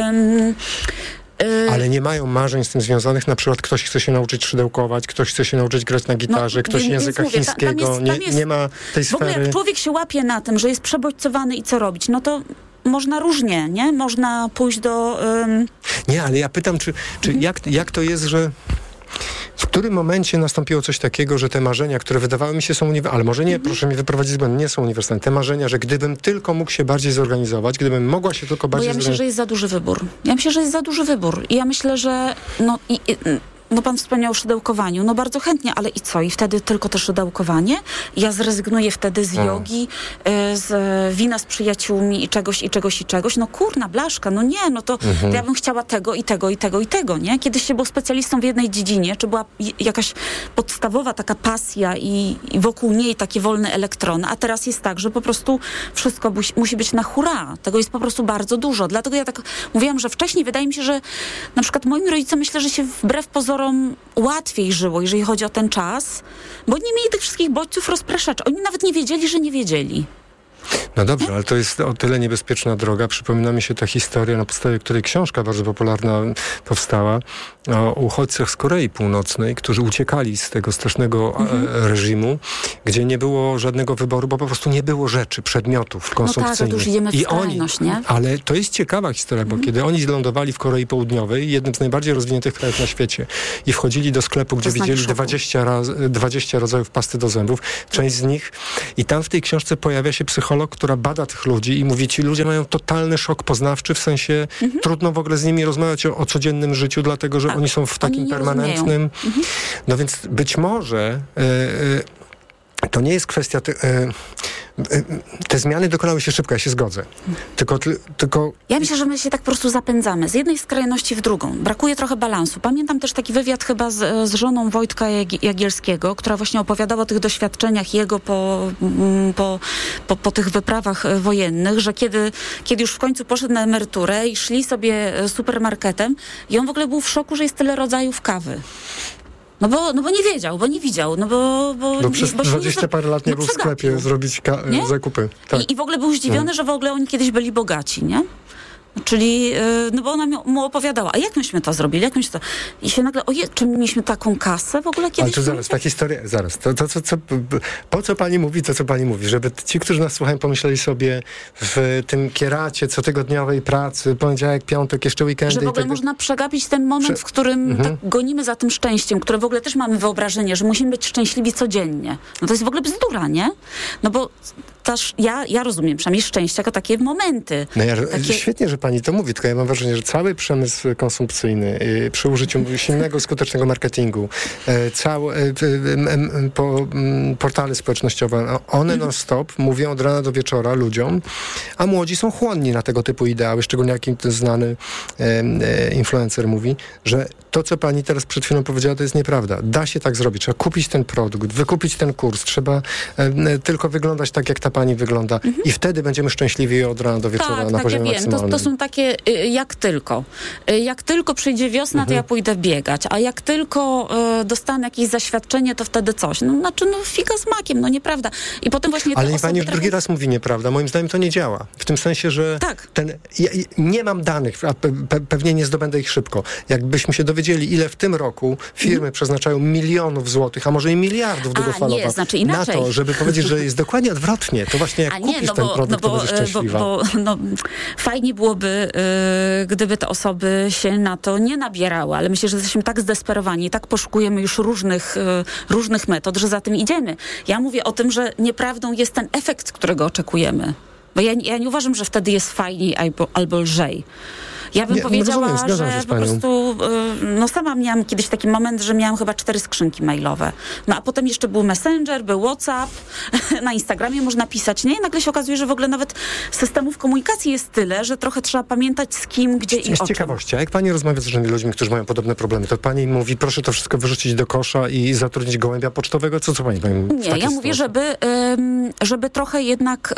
Ale nie mają marzeń z tym związanych. Na przykład ktoś chce się nauczyć szydełkować, ktoś chce się nauczyć grać na gitarze, ktoś języka chińskiego. Nie ma tej sfery. W ogóle jak człowiek się łapie na tym, że jest przebodźcowany i co robić, no to można różnie, nie? Można pójść do... Nie, ale ja pytam, czy jak to jest, że... W którym momencie nastąpiło coś takiego, że te marzenia, które wydawały mi się są uniwersalne, ale może nie, proszę mi wyprowadzić z błędu, nie są uniwersalne. Te marzenia, że gdybym tylko mógł się bardziej zorganizować, gdybym mogła się tylko bardziej zorganizować... Bo ja myślę, że jest za duży wybór. I ja myślę, że... No pan wspomniał o szydełkowaniu. No bardzo chętnie, ale i co? I wtedy tylko to szydełkowanie? Ja zrezygnuję wtedy z jogi, z wina z przyjaciółmi i czegoś. No kurna, blaszka, no nie, no to ja bym chciała tego i tego, nie? Kiedyś się było specjalistą w jednej dziedzinie, czy była jakaś podstawowa taka pasja i wokół niej takie wolne elektrony, a teraz jest tak, że po prostu wszystko musi być na hura. Tego jest po prostu bardzo dużo. Dlatego ja tak mówiłam, że wcześniej wydaje mi się, że na przykład moim rodzicom myślę, że się wbrew pozorom łatwiej żyło, jeżeli chodzi o ten czas, bo nie mieli tych wszystkich bodźców rozpraszaczy. Oni nawet nie wiedzieli, że nie wiedzieli. No dobrze, ale to jest o tyle niebezpieczna droga. Przypomina mi się ta historia, na podstawie której książka bardzo popularna powstała, o uchodźcach z Korei Północnej, którzy uciekali z tego strasznego reżimu, gdzie nie było żadnego wyboru, bo po prostu nie było rzeczy, przedmiotów konsumpcyjnych. No tak, to już idziemy w skrajność, nie? Ale to jest ciekawa historia, bo kiedy oni lądowali w Korei Południowej, jednym z najbardziej rozwiniętych krajów na świecie, i wchodzili do sklepu, gdzie widzieli 20 rodzajów pasty do zębów, część z nich, i tam w tej książce pojawia się psycholog, która bada tych ludzi i mówi, ci ludzie mają totalny szok poznawczy, w sensie trudno w ogóle z nimi rozmawiać o codziennym życiu, dlatego, że oni są w takim permanentnym... No więc być może to nie jest kwestia... Te zmiany dokonały się szybko, ja się zgodzę. Tylko... Ja myślę, że my się tak po prostu zapędzamy z jednej skrajności w drugą. Brakuje trochę balansu. Pamiętam też taki wywiad chyba z żoną Wojtka Jagielskiego, która właśnie opowiadała o tych doświadczeniach jego po tych wyprawach wojennych, że kiedy już w końcu poszedł na emeryturę i szli sobie supermarketem i on w ogóle był w szoku, że jest tyle rodzajów kawy. No bo nie wiedział, bo nie widział, bo przez 20 parę lat nie był w sklepie zrobić zakupy. Tak. I w ogóle był zdziwiony, że w ogóle oni kiedyś byli bogaci, nie? Czyli, bo ona mu opowiadała, a jak myśmy to zrobili, jak myśmy to... I się nagle, czy mieliśmy taką kasę w ogóle kiedyś? Ale to zaraz, ta historia, po co pani mówi to, co pani mówi? Żeby ci, którzy nas słuchają, pomyśleli sobie w tym kieracie cotygodniowej pracy, poniedziałek, piątek, jeszcze weekendy. Że w ogóle można przegapić ten moment, w którym tak gonimy za tym szczęściem, które w ogóle też mamy wyobrażenie, że musimy być szczęśliwi codziennie. No to jest w ogóle bzdura, nie? No bo też ja rozumiem przynajmniej szczęście jako takie momenty. No świetnie, że pani to mówi, tylko ja mam wrażenie, że cały przemysł konsumpcyjny przy użyciu silnego, skutecznego marketingu, portale społecznościowe, one non-stop mówią od rana do wieczora ludziom, a młodzi są chłonni na tego typu ideały, szczególnie jakim ten znany influencer mówi, że to, co pani teraz przed chwilą powiedziała, to jest nieprawda. Da się tak zrobić. Trzeba kupić ten produkt, wykupić ten kurs. Trzeba tylko wyglądać tak, jak ta pani wygląda. I wtedy będziemy szczęśliwi od rana do wieczora na poziomie maksymalnym. To są takie jak tylko przyjdzie wiosna, to ja pójdę biegać, a jak tylko dostanę jakieś zaświadczenie, to wtedy coś. Figa z makiem, nieprawda. I potem właśnie ale pani już drugi raz mówi nieprawda. Moim zdaniem to nie działa. W tym sensie, że nie mam danych, a pewnie nie zdobędę ich szybko. Jakbyśmy się dowiedzieli, ile w tym roku firmy przeznaczają milionów złotych, a może i miliardów długofalowo na to, żeby powiedzieć, że jest dokładnie odwrotnie. To właśnie jak kupisz ten produkt, to będziesz szczęśliwa. Fajnie byłoby, gdyby te osoby się na to nie nabierały, ale myślę, że jesteśmy tak zdesperowani, tak poszukujemy już różnych metod, że za tym idziemy. Ja mówię o tym, że nieprawdą jest ten efekt, którego oczekujemy. Bo ja nie uważam, że wtedy jest fajniej albo lżej. Ja bym powiedziała, że po prostu sama miałam kiedyś taki moment, że miałam chyba 4 skrzynki mailowe. A potem jeszcze był Messenger, był WhatsApp, na Instagramie można pisać, nie? I nagle się okazuje, że w ogóle nawet systemów komunikacji jest tyle, że trochę trzeba pamiętać z kim, gdzie i o czym. Z ciekawości, a jak pani rozmawia z różnymi ludźmi, którzy mają podobne problemy, to pani mówi, proszę to wszystko wyrzucić do kosza i zatrudnić gołębia pocztowego? Co pani mówi? Nie, ja mówię, żeby trochę jednak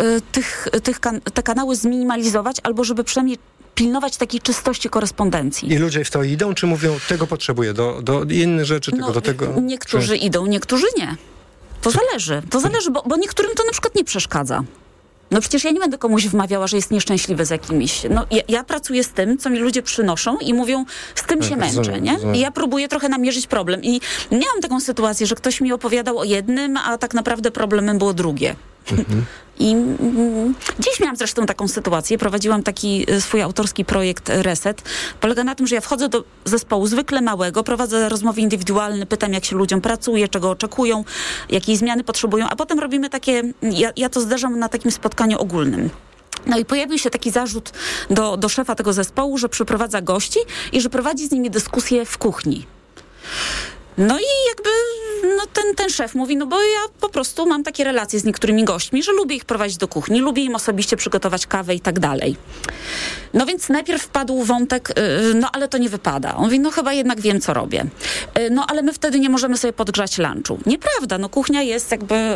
te kanały zminimalizować, albo żeby przynajmniej pilnować takiej czystości korespondencji. I ludzie w to idą, czy mówią, tego potrzebuję, do innych rzeczy, do tego? Niektórzy idą, niektórzy nie. To zależy, bo niektórym to na przykład nie przeszkadza. Przecież ja nie będę komuś wmawiała, że jest nieszczęśliwy z jakimiś. Ja pracuję z tym, co mi ludzie przynoszą i mówią, z tym się męczę, nie? I ja próbuję trochę namierzyć problem. I miałam taką sytuację, że ktoś mi opowiadał o jednym, a tak naprawdę problemem było drugie. I dziś miałam zresztą taką sytuację, prowadziłam taki swój autorski projekt Reset. Polega na tym, że ja wchodzę do zespołu zwykle małego, prowadzę rozmowy indywidualne, pytam, jak się ludziom pracuje, czego oczekują, jakiej zmiany potrzebują, a potem robimy takie, ja to zderzam na takim spotkaniu ogólnym. I pojawił się taki zarzut do szefa tego zespołu, że przyprowadza gości i że prowadzi z nimi dyskusję w kuchni. I jakby ten szef mówi, bo ja po prostu mam takie relacje z niektórymi gośćmi, że lubię ich prowadzić do kuchni, lubię im osobiście przygotować kawę i tak dalej. Więc najpierw wpadł wątek, ale to nie wypada. On mówi, chyba jednak wiem, co robię. Ale my wtedy nie możemy sobie podgrzać lunchu. Nieprawda, kuchnia jest jakby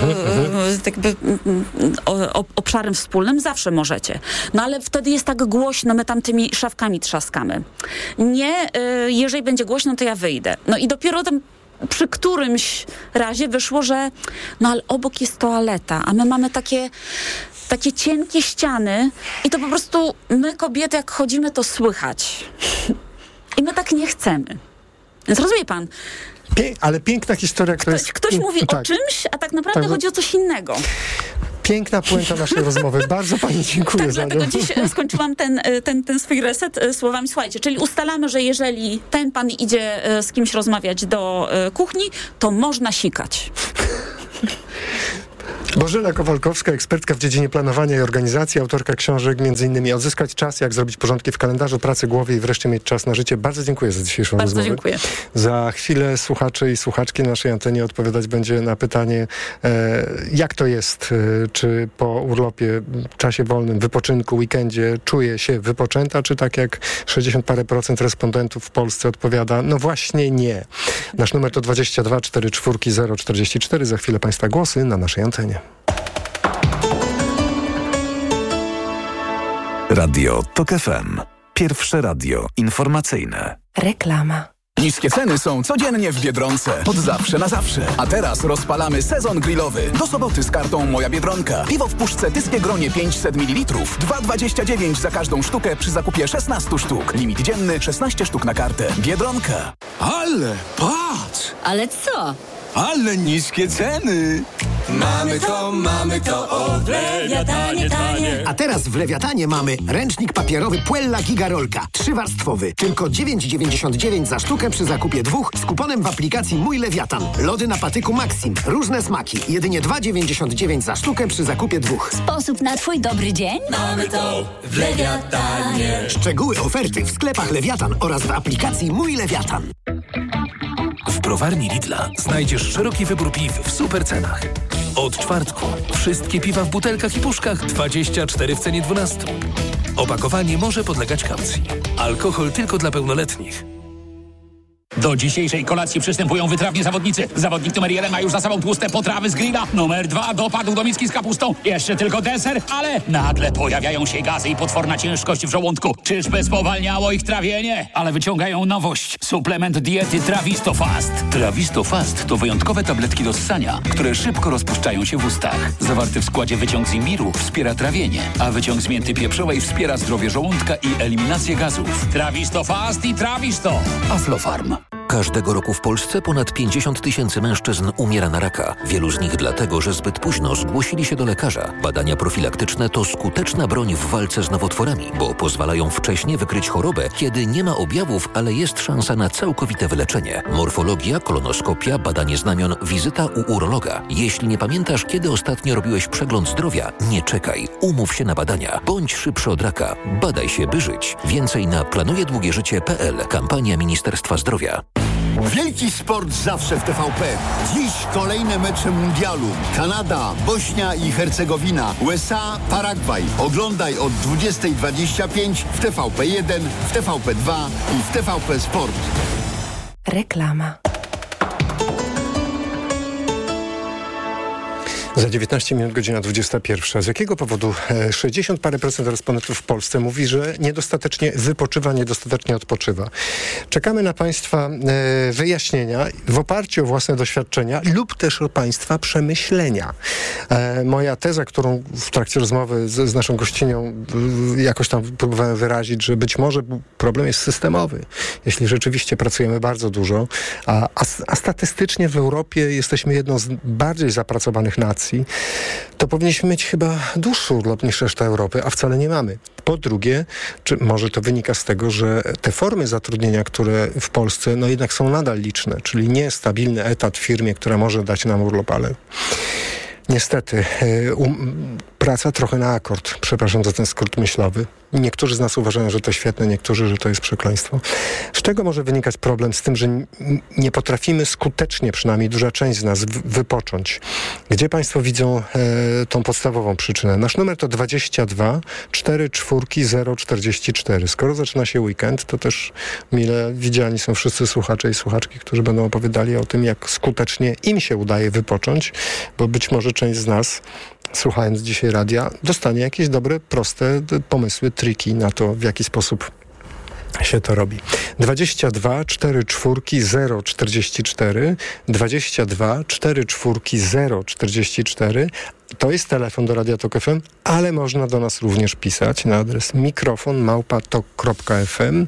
obszarem wspólnym, zawsze możecie. Ale wtedy jest tak głośno, my tam tymi szafkami trzaskamy. Nie, jeżeli będzie głośno, to ja wyjdę. I dopiero tam przy którymś razie wyszło, że ale obok jest toaleta, a my mamy takie cienkie ściany i to po prostu my kobiety jak chodzimy, to słychać. I my tak nie chcemy. Więc rozumie pan? Ale piękna historia, Ktoś mówi o czymś, a tak naprawdę chodzi o coś innego. Piękna puenta naszej rozmowy. Bardzo pani dziękuję za to. Dlatego dziś skończyłam ten swój reset słowami, słuchajcie, czyli ustalamy, że jeżeli ten pan idzie z kimś rozmawiać do kuchni, to można sikać. Bożena Kowalkowska, ekspertka w dziedzinie planowania i organizacji, autorka książek m.in. Odzyskać czas, jak zrobić porządki w kalendarzu, pracy, głowie i wreszcie mieć czas na życie. Bardzo dziękuję za dzisiejszą rozmowę. Bardzo dziękuję. Za chwilę słuchacze i słuchaczki na naszej antenie odpowiadać będzie na pytanie, jak to jest, czy po urlopie, czasie wolnym, wypoczynku, weekendzie czuje się wypoczęta, czy tak jak 60 parę procent respondentów w Polsce odpowiada, no właśnie nie. Nasz numer to 22 44 044. Za chwilę Państwa głosy na naszej antenie. Radio TOK FM. Pierwsze radio informacyjne. Reklama. Niskie ceny są codziennie w Biedronce. Od zawsze na zawsze. A teraz rozpalamy sezon grillowy. Do soboty z kartą Moja Biedronka. Piwo w puszce Tyskie Gronie 500 ml. 2,29 za każdą sztukę przy zakupie 16 sztuk. Limit dzienny 16 sztuk na kartę. Biedronka. Ale patrz! Ale co? Ale niskie ceny! Mamy to, o w Lewiatanie tanie. A teraz w Lewiatanie mamy ręcznik papierowy Puella Gigarolka. 3-warstwowy. Tylko 9,99 za sztukę przy zakupie 2 z kuponem w aplikacji Mój Lewiatan. Lody na patyku Maxim. Różne smaki. Jedynie 2,99 za sztukę przy zakupie 2. Sposób na twój dobry dzień? Mamy to w Lewiatanie. Szczegóły oferty w sklepach Lewiatan oraz w aplikacji Mój Lewiatan. W browarni Lidla znajdziesz szeroki wybór piw w super cenach. Od czwartku wszystkie piwa w butelkach i puszkach 24 w cenie 12. Opakowanie może podlegać kaucji. Alkohol tylko dla pełnoletnich. Do dzisiejszej kolacji przystępują wytrawni zawodnicy. Zawodnik numer 1 ma już za sobą tłuste potrawy z grilla. Numer 2 dopadł do miski z kapustą. Jeszcze tylko deser, ale nagle pojawiają się gazy i potworna ciężkość w żołądku. Czyżby spowalniało ich trawienie? Ale wyciągają nowość. Suplement diety Trawisto Fast. Trawisto Fast to wyjątkowe tabletki do ssania, które szybko rozpuszczają się w ustach. Zawarty w składzie wyciąg z imbiru wspiera trawienie, a wyciąg z mięty pieprzowej wspiera zdrowie żołądka i eliminację gazów. Trawisto Fast i Trawisto. Aflofarm. Każdego roku w Polsce ponad 50 000 mężczyzn umiera na raka. Wielu z nich dlatego, że zbyt późno zgłosili się do lekarza. Badania profilaktyczne to skuteczna broń w walce z nowotworami, bo pozwalają wcześnie wykryć chorobę, kiedy nie ma objawów, ale jest szansa na całkowite wyleczenie. Morfologia, kolonoskopia, badanie znamion, wizyta u urologa. Jeśli nie pamiętasz, kiedy ostatnio robiłeś przegląd zdrowia, nie czekaj. Umów się na badania. Bądź szybszy od raka. Badaj się, by żyć. Więcej na planujedługieżycie.pl. Kampania Ministerstwa Zdrowia. Wielki sport zawsze w TVP. Dziś kolejne mecze mundialu. Kanada, Bośnia i Hercegowina, USA, Paragwaj. Oglądaj od 20:25 w TVP1, w TVP2 i w TVP Sport. Reklama. Za 19 minut, godzina 21. Z jakiego powodu 60 parę procent respondentów w Polsce mówi, że niedostatecznie wypoczywa, niedostatecznie odpoczywa? Czekamy na Państwa wyjaśnienia w oparciu o własne doświadczenia lub też o Państwa przemyślenia. Moja teza, którą w trakcie rozmowy z naszą gościnią jakoś tam próbowałem wyrazić, że być może problem jest systemowy. Jeśli rzeczywiście pracujemy bardzo dużo, a statystycznie w Europie jesteśmy jedną z bardziej zapracowanych nacji, to powinniśmy mieć chyba dłuższy urlop niż reszta Europy, a wcale nie mamy. Po drugie, czy może to wynika z tego, że te formy zatrudnienia, które w Polsce no jednak są nadal liczne, czyli nie stabilny etat w firmie, która może dać nam urlop, ale niestety praca trochę na akord. Przepraszam za ten skrót myślowy. Niektórzy z nas uważają, że to świetne, niektórzy, że to jest przekleństwo. Z czego może wynikać problem z tym, że nie potrafimy skutecznie, przynajmniej duża część z nas, wypocząć? Gdzie Państwo widzą tą podstawową przyczynę? Nasz numer to 22 44 044. Skoro zaczyna się weekend, to też mile widziani są wszyscy słuchacze i słuchaczki, którzy będą opowiadali o tym, jak skutecznie im się udaje wypocząć, bo być może część z nas, słuchając dzisiaj radia, dostanie jakieś dobre, proste pomysły, triki na to, w jaki sposób się to robi. 22 44 044 22 44 044. To jest telefon do Radia Tok FM, ale można do nas również pisać na adres mikrofon@tok.fm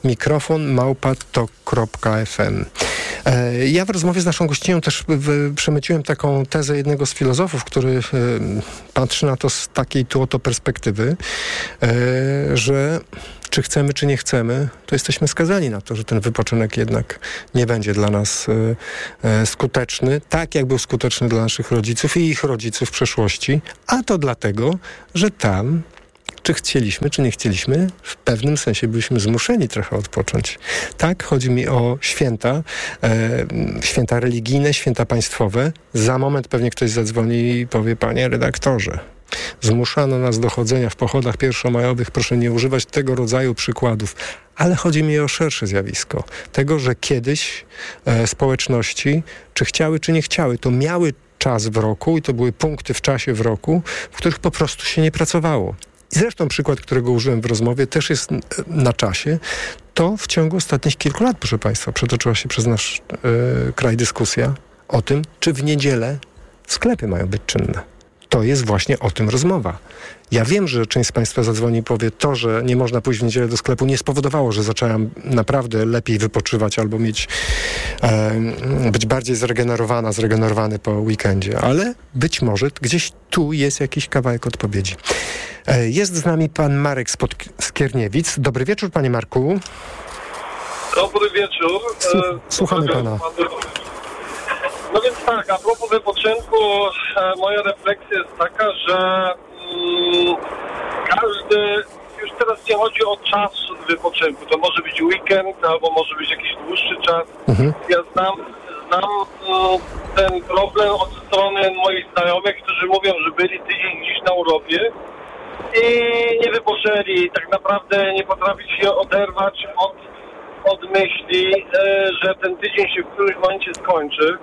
mikrofon@tok.fm. Ja w rozmowie z naszą gościnią też przemyciłem taką tezę jednego z filozofów, który patrzy na to z takiej tu oto perspektywy, że czy chcemy, czy nie chcemy, to jesteśmy skazani na to, że ten wypoczynek jednak nie będzie dla nas skuteczny, tak jak był skuteczny dla naszych rodziców i ich rodziców w przeszłości, a to dlatego, że tam, czy chcieliśmy, czy nie chcieliśmy, w pewnym sensie byliśmy zmuszeni trochę odpocząć. Tak, chodzi mi o święta, święta religijne, święta państwowe. Za moment pewnie ktoś zadzwoni i powie: panie redaktorze, zmuszano nas do chodzenia w pochodach pierwszomajowych, proszę nie używać tego rodzaju przykładów. Ale chodzi mi o szersze zjawisko. Tego, że kiedyś społeczności, czy chciały, czy nie chciały, to miały czas w roku i to były punkty w czasie w roku, w których po prostu się nie pracowało. I zresztą przykład, którego użyłem w rozmowie, też jest na czasie. To w ciągu ostatnich kilku lat, proszę państwa, przetoczyła się przez nasz kraj dyskusja o tym, czy w niedzielę sklepy mają być czynne. To jest właśnie o tym rozmowa. Ja wiem, że część z państwa zadzwoni i powie, to, że nie można pójść w niedzielę do sklepu, nie spowodowało, że zaczęłam naprawdę lepiej wypoczywać albo być bardziej zregenerowany po weekendzie. Ale być może gdzieś tu jest jakiś kawałek odpowiedzi. Jest z nami pan Marek z Skierniewic. Dobry wieczór, panie Marku. Dobry wieczór. Słuchamy pana. No więc tak, a propos wypoczynku, moja refleksja jest taka, że każdy, już teraz nie chodzi o czas wypoczynku, to może być weekend, albo może być jakiś dłuższy czas. Ja znam ten problem od strony moich znajomych, którzy mówią, że byli tydzień gdzieś na urlopie i nie wypoczęli, tak naprawdę nie potrafić się oderwać od myśli, że ten tydzień się w którymś momencie skończy.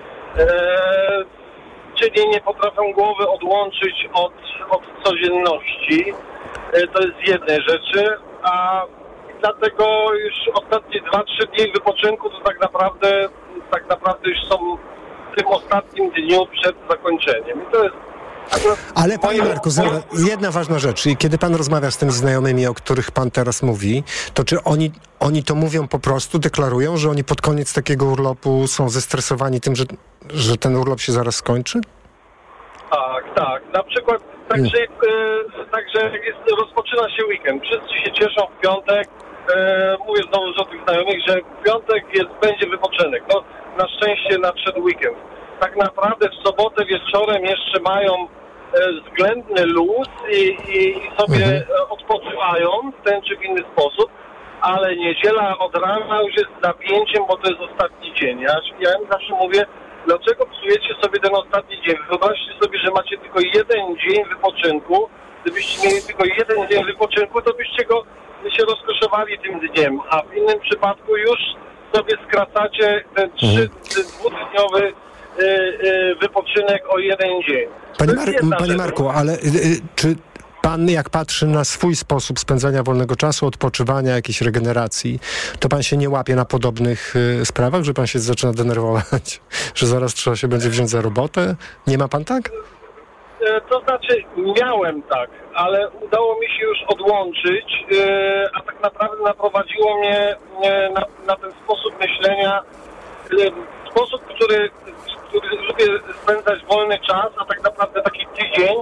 Czyli nie potrafią głowy odłączyć od codzienności. To jest z jednej rzeczy, a dlatego już ostatnie 2-3 dni wypoczynku to tak naprawdę już są w tym ostatnim dniu przed zakończeniem. I to jest Ale panie Marku, jedna ważna rzecz. I kiedy pan rozmawia z tymi znajomymi, o których pan teraz mówi, to czy oni to mówią po prostu, deklarują, że oni pod koniec takiego urlopu są zestresowani tym, że ten urlop się zaraz skończy? Tak. Na przykład także rozpoczyna się weekend. Wszyscy się cieszą w piątek. Mówię znowu o tych znajomych, że w piątek będzie wypoczynek. No, na szczęście nadszedł weekend. Tak naprawdę w sobotę wieczorem jeszcze mają względny luz i sobie odpoczywają w ten czy w inny sposób, ale niedziela od rana już jest napięciem, bo to jest ostatni dzień. Ja im zawsze mówię, dlaczego psujecie sobie ten ostatni dzień? Wyobraźcie sobie, że macie tylko jeden dzień wypoczynku. Gdybyście mieli tylko jeden dzień wypoczynku, to byście się rozkoszowali tym dniem, a w innym przypadku już sobie skracacie ten dwudniowy wypoczynek o jeden dzień. Panie Marku, ale czy pan, jak patrzy na swój sposób spędzania wolnego czasu, odpoczywania, jakiejś regeneracji, to pan się nie łapie na podobnych sprawach, że pan się zaczyna denerwować, że zaraz trzeba się będzie wziąć za robotę? Nie ma pan tak? To znaczy, miałem tak, ale udało mi się już odłączyć, a tak naprawdę naprowadziło mnie na ten sposób myślenia, sposób, który lubię spędzać wolny czas, a tak naprawdę taki tydzień,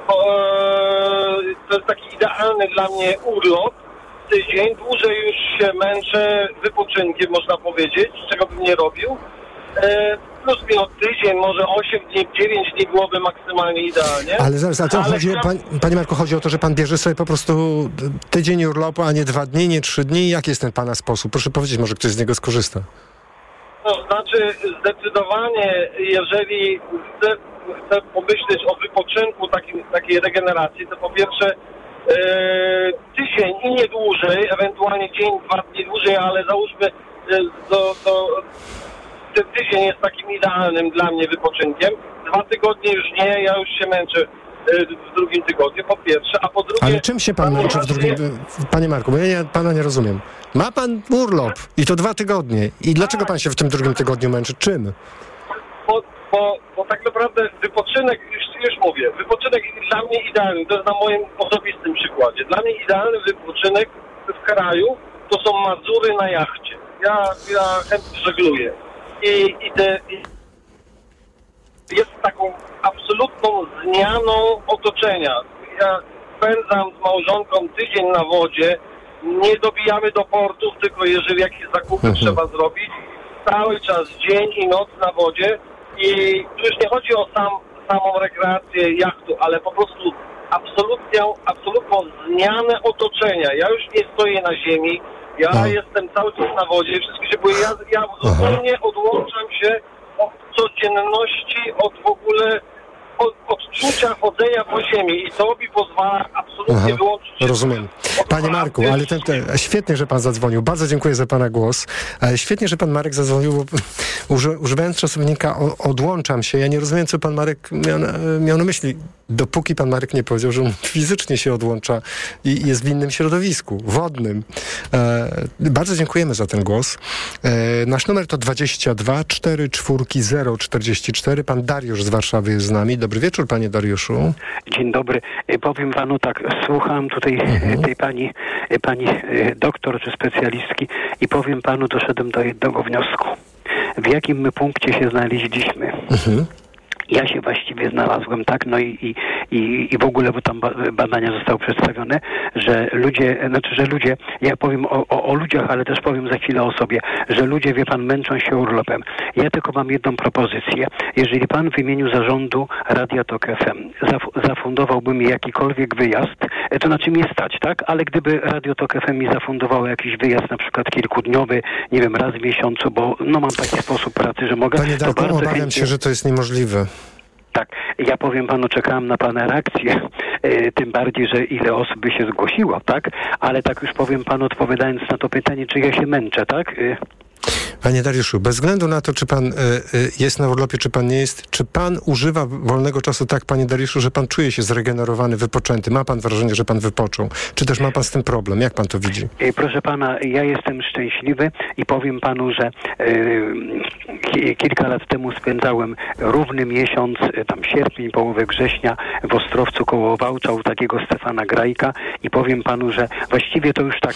to jest taki idealny dla mnie urlop, tydzień, dłużej już się męczę wypoczynkiem, można powiedzieć, czego bym nie robił. Plus minus tydzień, może 8 dni, 9 dni byłoby maksymalnie idealnie. Ale zaraz, panie Marku, chodzi o to, że pan bierze sobie po prostu tydzień urlopu, a nie 2 dni, nie 3 dni. Jaki jest ten pana sposób? Proszę powiedzieć, może ktoś z niego skorzysta. To znaczy, zdecydowanie, jeżeli chcę pomyśleć o wypoczynku, takiej regeneracji, to po pierwsze tydzień i nie dłużej, ewentualnie dzień, 2 dni dłużej, ale załóżmy ten tydzień jest takim idealnym dla mnie wypoczynkiem. 2 tygodnie już nie, ja już się męczę w drugim tygodniu, po pierwsze, a po drugie... Ale czym się pan męczy w drugim... Panie Marku, bo ja pana nie rozumiem. Ma pan urlop i to 2 tygodnie. I dlaczego pan się w tym drugim tygodniu męczy? Czym? Bo tak naprawdę wypoczynek, już mówię, wypoczynek dla mnie idealny, to jest na moim osobistym przykładzie. Dla mnie idealny wypoczynek w kraju to są Mazury na jachcie. Ja chętnie żegluję. I jest taką absolutną zmianą otoczenia. Ja spędzam z małżonką tydzień na wodzie nie dobijamy do portów, tylko jeżeli jakieś zakupy trzeba zrobić, cały czas dzień i noc na wodzie i tu już nie chodzi o samą rekreację jachtu, ale po prostu absolutną zmianę otoczenia. Ja już nie stoję na ziemi, ja jestem cały czas na wodzie, wszystko się boję. Ja zupełnie odłączam się od codzienności, od w ogóle odczucia chodzenia po ziemi i to mi pozwala absolutnie wyłączyć się. Rozumiem. Panie Marku, ale świetnie, że pan zadzwonił. Bardzo dziękuję za pana głos. Świetnie, że pan Marek zadzwonił, bo używając czasownika odłączam się. Ja nie rozumiem, co pan Marek miał na myśli. Dopóki pan Marek nie powiedział, że on fizycznie się odłącza i jest w innym środowisku, wodnym. Bardzo dziękujemy za ten głos. Nasz numer to 22 44 044. Pan Dariusz z Warszawy jest z nami. Dobry wieczór, panie Dariuszu. Dzień dobry. Powiem panu tak, słucham tutaj tej pani doktor czy specjalistki i powiem panu, doszedłem do jednego wniosku. W jakim my punkcie się znaleźliśmy? Ja się właściwie znalazłem, tak, no i w ogóle, bo tam badania zostały przedstawione, że ludzie, ja powiem o ludziach, ale też powiem za chwilę o sobie, że ludzie, wie pan, męczą się urlopem. Ja tylko mam jedną propozycję. Jeżeli pan w imieniu zarządu Radia Tok FM zafundowałby mi jakikolwiek wyjazd, to na czym mnie stać, tak? Ale gdyby Radio Tok FM mi zafundowało jakiś wyjazd, na przykład kilkudniowy, nie wiem, raz w miesiącu, bo no mam taki sposób pracy, że mogę... Panie Darku, obawiam się, że to jest niemożliwe. Tak, ja powiem panu, czekałem na pana reakcję, tym bardziej, że ile osób by się zgłosiło, tak? Ale tak już powiem panu, odpowiadając na to pytanie, czy ja się męczę, tak? Panie Dariuszu, bez względu na to, czy pan jest na urlopie, czy pan nie jest, czy pan używa wolnego czasu tak, panie Dariuszu, że pan czuje się zregenerowany, wypoczęty? Ma pan wrażenie, że pan wypoczął? Czy też ma pan z tym problem? Jak pan to widzi? Proszę pana, ja jestem szczęśliwy i powiem panu, że kilka lat temu spędzałem równy miesiąc, tam sierpień, połowę września w Ostrowcu koło Wałcza u takiego Stefana Grajka i powiem panu, że właściwie to już tak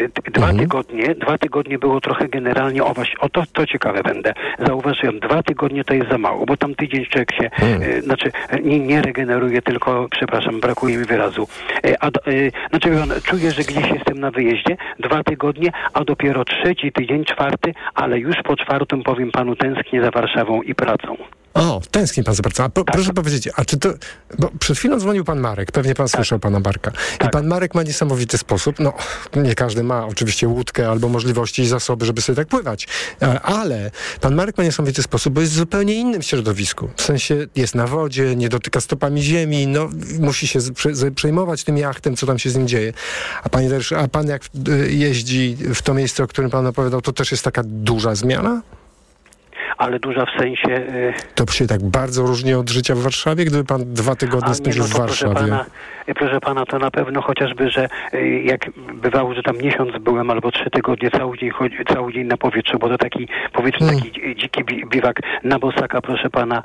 2 tygodnie było trochę generalnie to ciekawe będę. Zauważyłem, 2 tygodnie to jest za mało, bo tam tydzień człowiek się, nie regeneruje, tylko, przepraszam, brakuje mi wyrazu. Czuję, że gdzieś jestem na wyjeździe, 2 tygodnie, a dopiero 3 tydzień, 4, ale już po 4 powiem panu, tęsknię za Warszawą i pracą. O, tęskni pan za pracą. Proszę powiedzieć, a czy to... Bo przed chwilą dzwonił pan Marek, pewnie pan słyszał pana Marka. I pan Marek ma niesamowity sposób, nie każdy ma oczywiście łódkę albo możliwości i zasoby, żeby sobie tak pływać, ale pan Marek ma niesamowity sposób, bo jest w zupełnie innym środowisku. W sensie jest na wodzie, nie dotyka stopami ziemi, musi się przejmować tym jachtem, co tam się z nim dzieje. A pan jak jeździ w to miejsce, o którym pan opowiadał, to też jest taka duża zmiana? Ale duża w sensie... To się tak bardzo różni od życia w Warszawie, gdyby pan 2 tygodnie spędził w Warszawie. Proszę pana, to na pewno chociażby, że jak bywało, że tam miesiąc byłem albo 3 tygodnie, cały dzień na powietrzu, bo to taki, powiedzmy, taki dziki biwak na bosaka, proszę pana.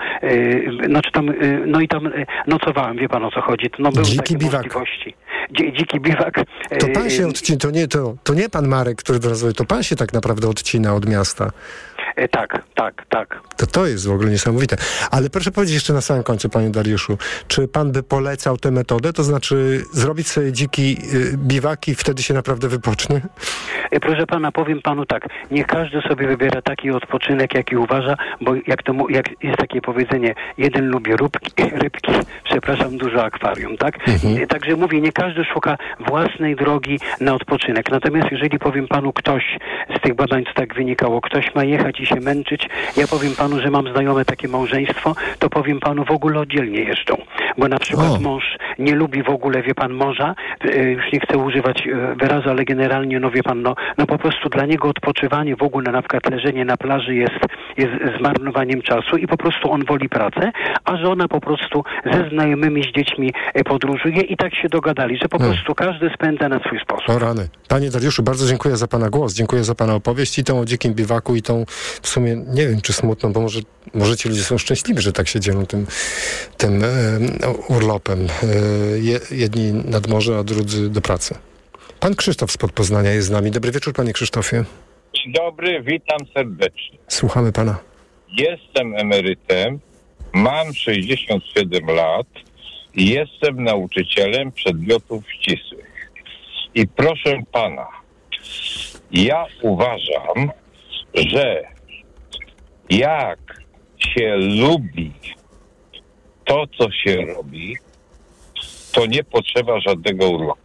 I tam nocowałem, wie pan o co chodzi. Były takie możliwości. Dziki biwak. To pan się odcina, to nie pan Marek, który rozumie, to pan się tak naprawdę odcina od miasta. Tak. To jest w ogóle niesamowite. Ale proszę powiedzieć jeszcze na samym końcu, panie Dariuszu, czy pan by polecał tę metodę? To znaczy zrobić sobie dziki biwaki, wtedy się naprawdę wypocznie? Proszę pana, powiem panu tak, niech każdy sobie wybiera taki odpoczynek, jaki uważa, bo jak jest takie powiedzenie, jeden lubi rybki, dużo akwarium, tak? Także mówię, nie każdy szuka własnej drogi na odpoczynek. Natomiast jeżeli powiem panu, ktoś z tych badań, co tak wynikało, ktoś ma jechać i się męczyć, ja powiem panu, że mam znajome takie małżeństwo, to powiem panu, w ogóle oddzielnie jeżdżą. Bo na przykład mąż nie lubi w ogóle, wie pan, morza, już nie chcę używać wyrazu, ale generalnie, wie pan, po prostu dla niego odpoczywanie, w ogóle na przykład leżenie na plaży jest zmarnowaniem czasu i po prostu on woli pracę, a żona po prostu ze znajomymi, z dziećmi podróżuje i tak się dogadali, że po prostu każdy spędza na swój sposób. O rany. Panie Dariuszu, bardzo dziękuję za pana głos, dziękuję za pana opowieść i tą o dzikim biwaku i tą w sumie, nie wiem czy smutną, bo może ci ludzie są szczęśliwi, że tak się dzielą tym urlopem. Jedni nad morze, a drudzy do pracy. Pan Krzysztof spod Poznania jest z nami. Dobry wieczór, panie Krzysztofie. Dzień dobry, witam serdecznie. Słuchamy pana. Jestem emerytem, mam 67 lat i jestem nauczycielem przedmiotów ścisłych. I proszę pana, ja uważam, że jak się lubi to, co się robi, to nie potrzeba żadnego urlopu.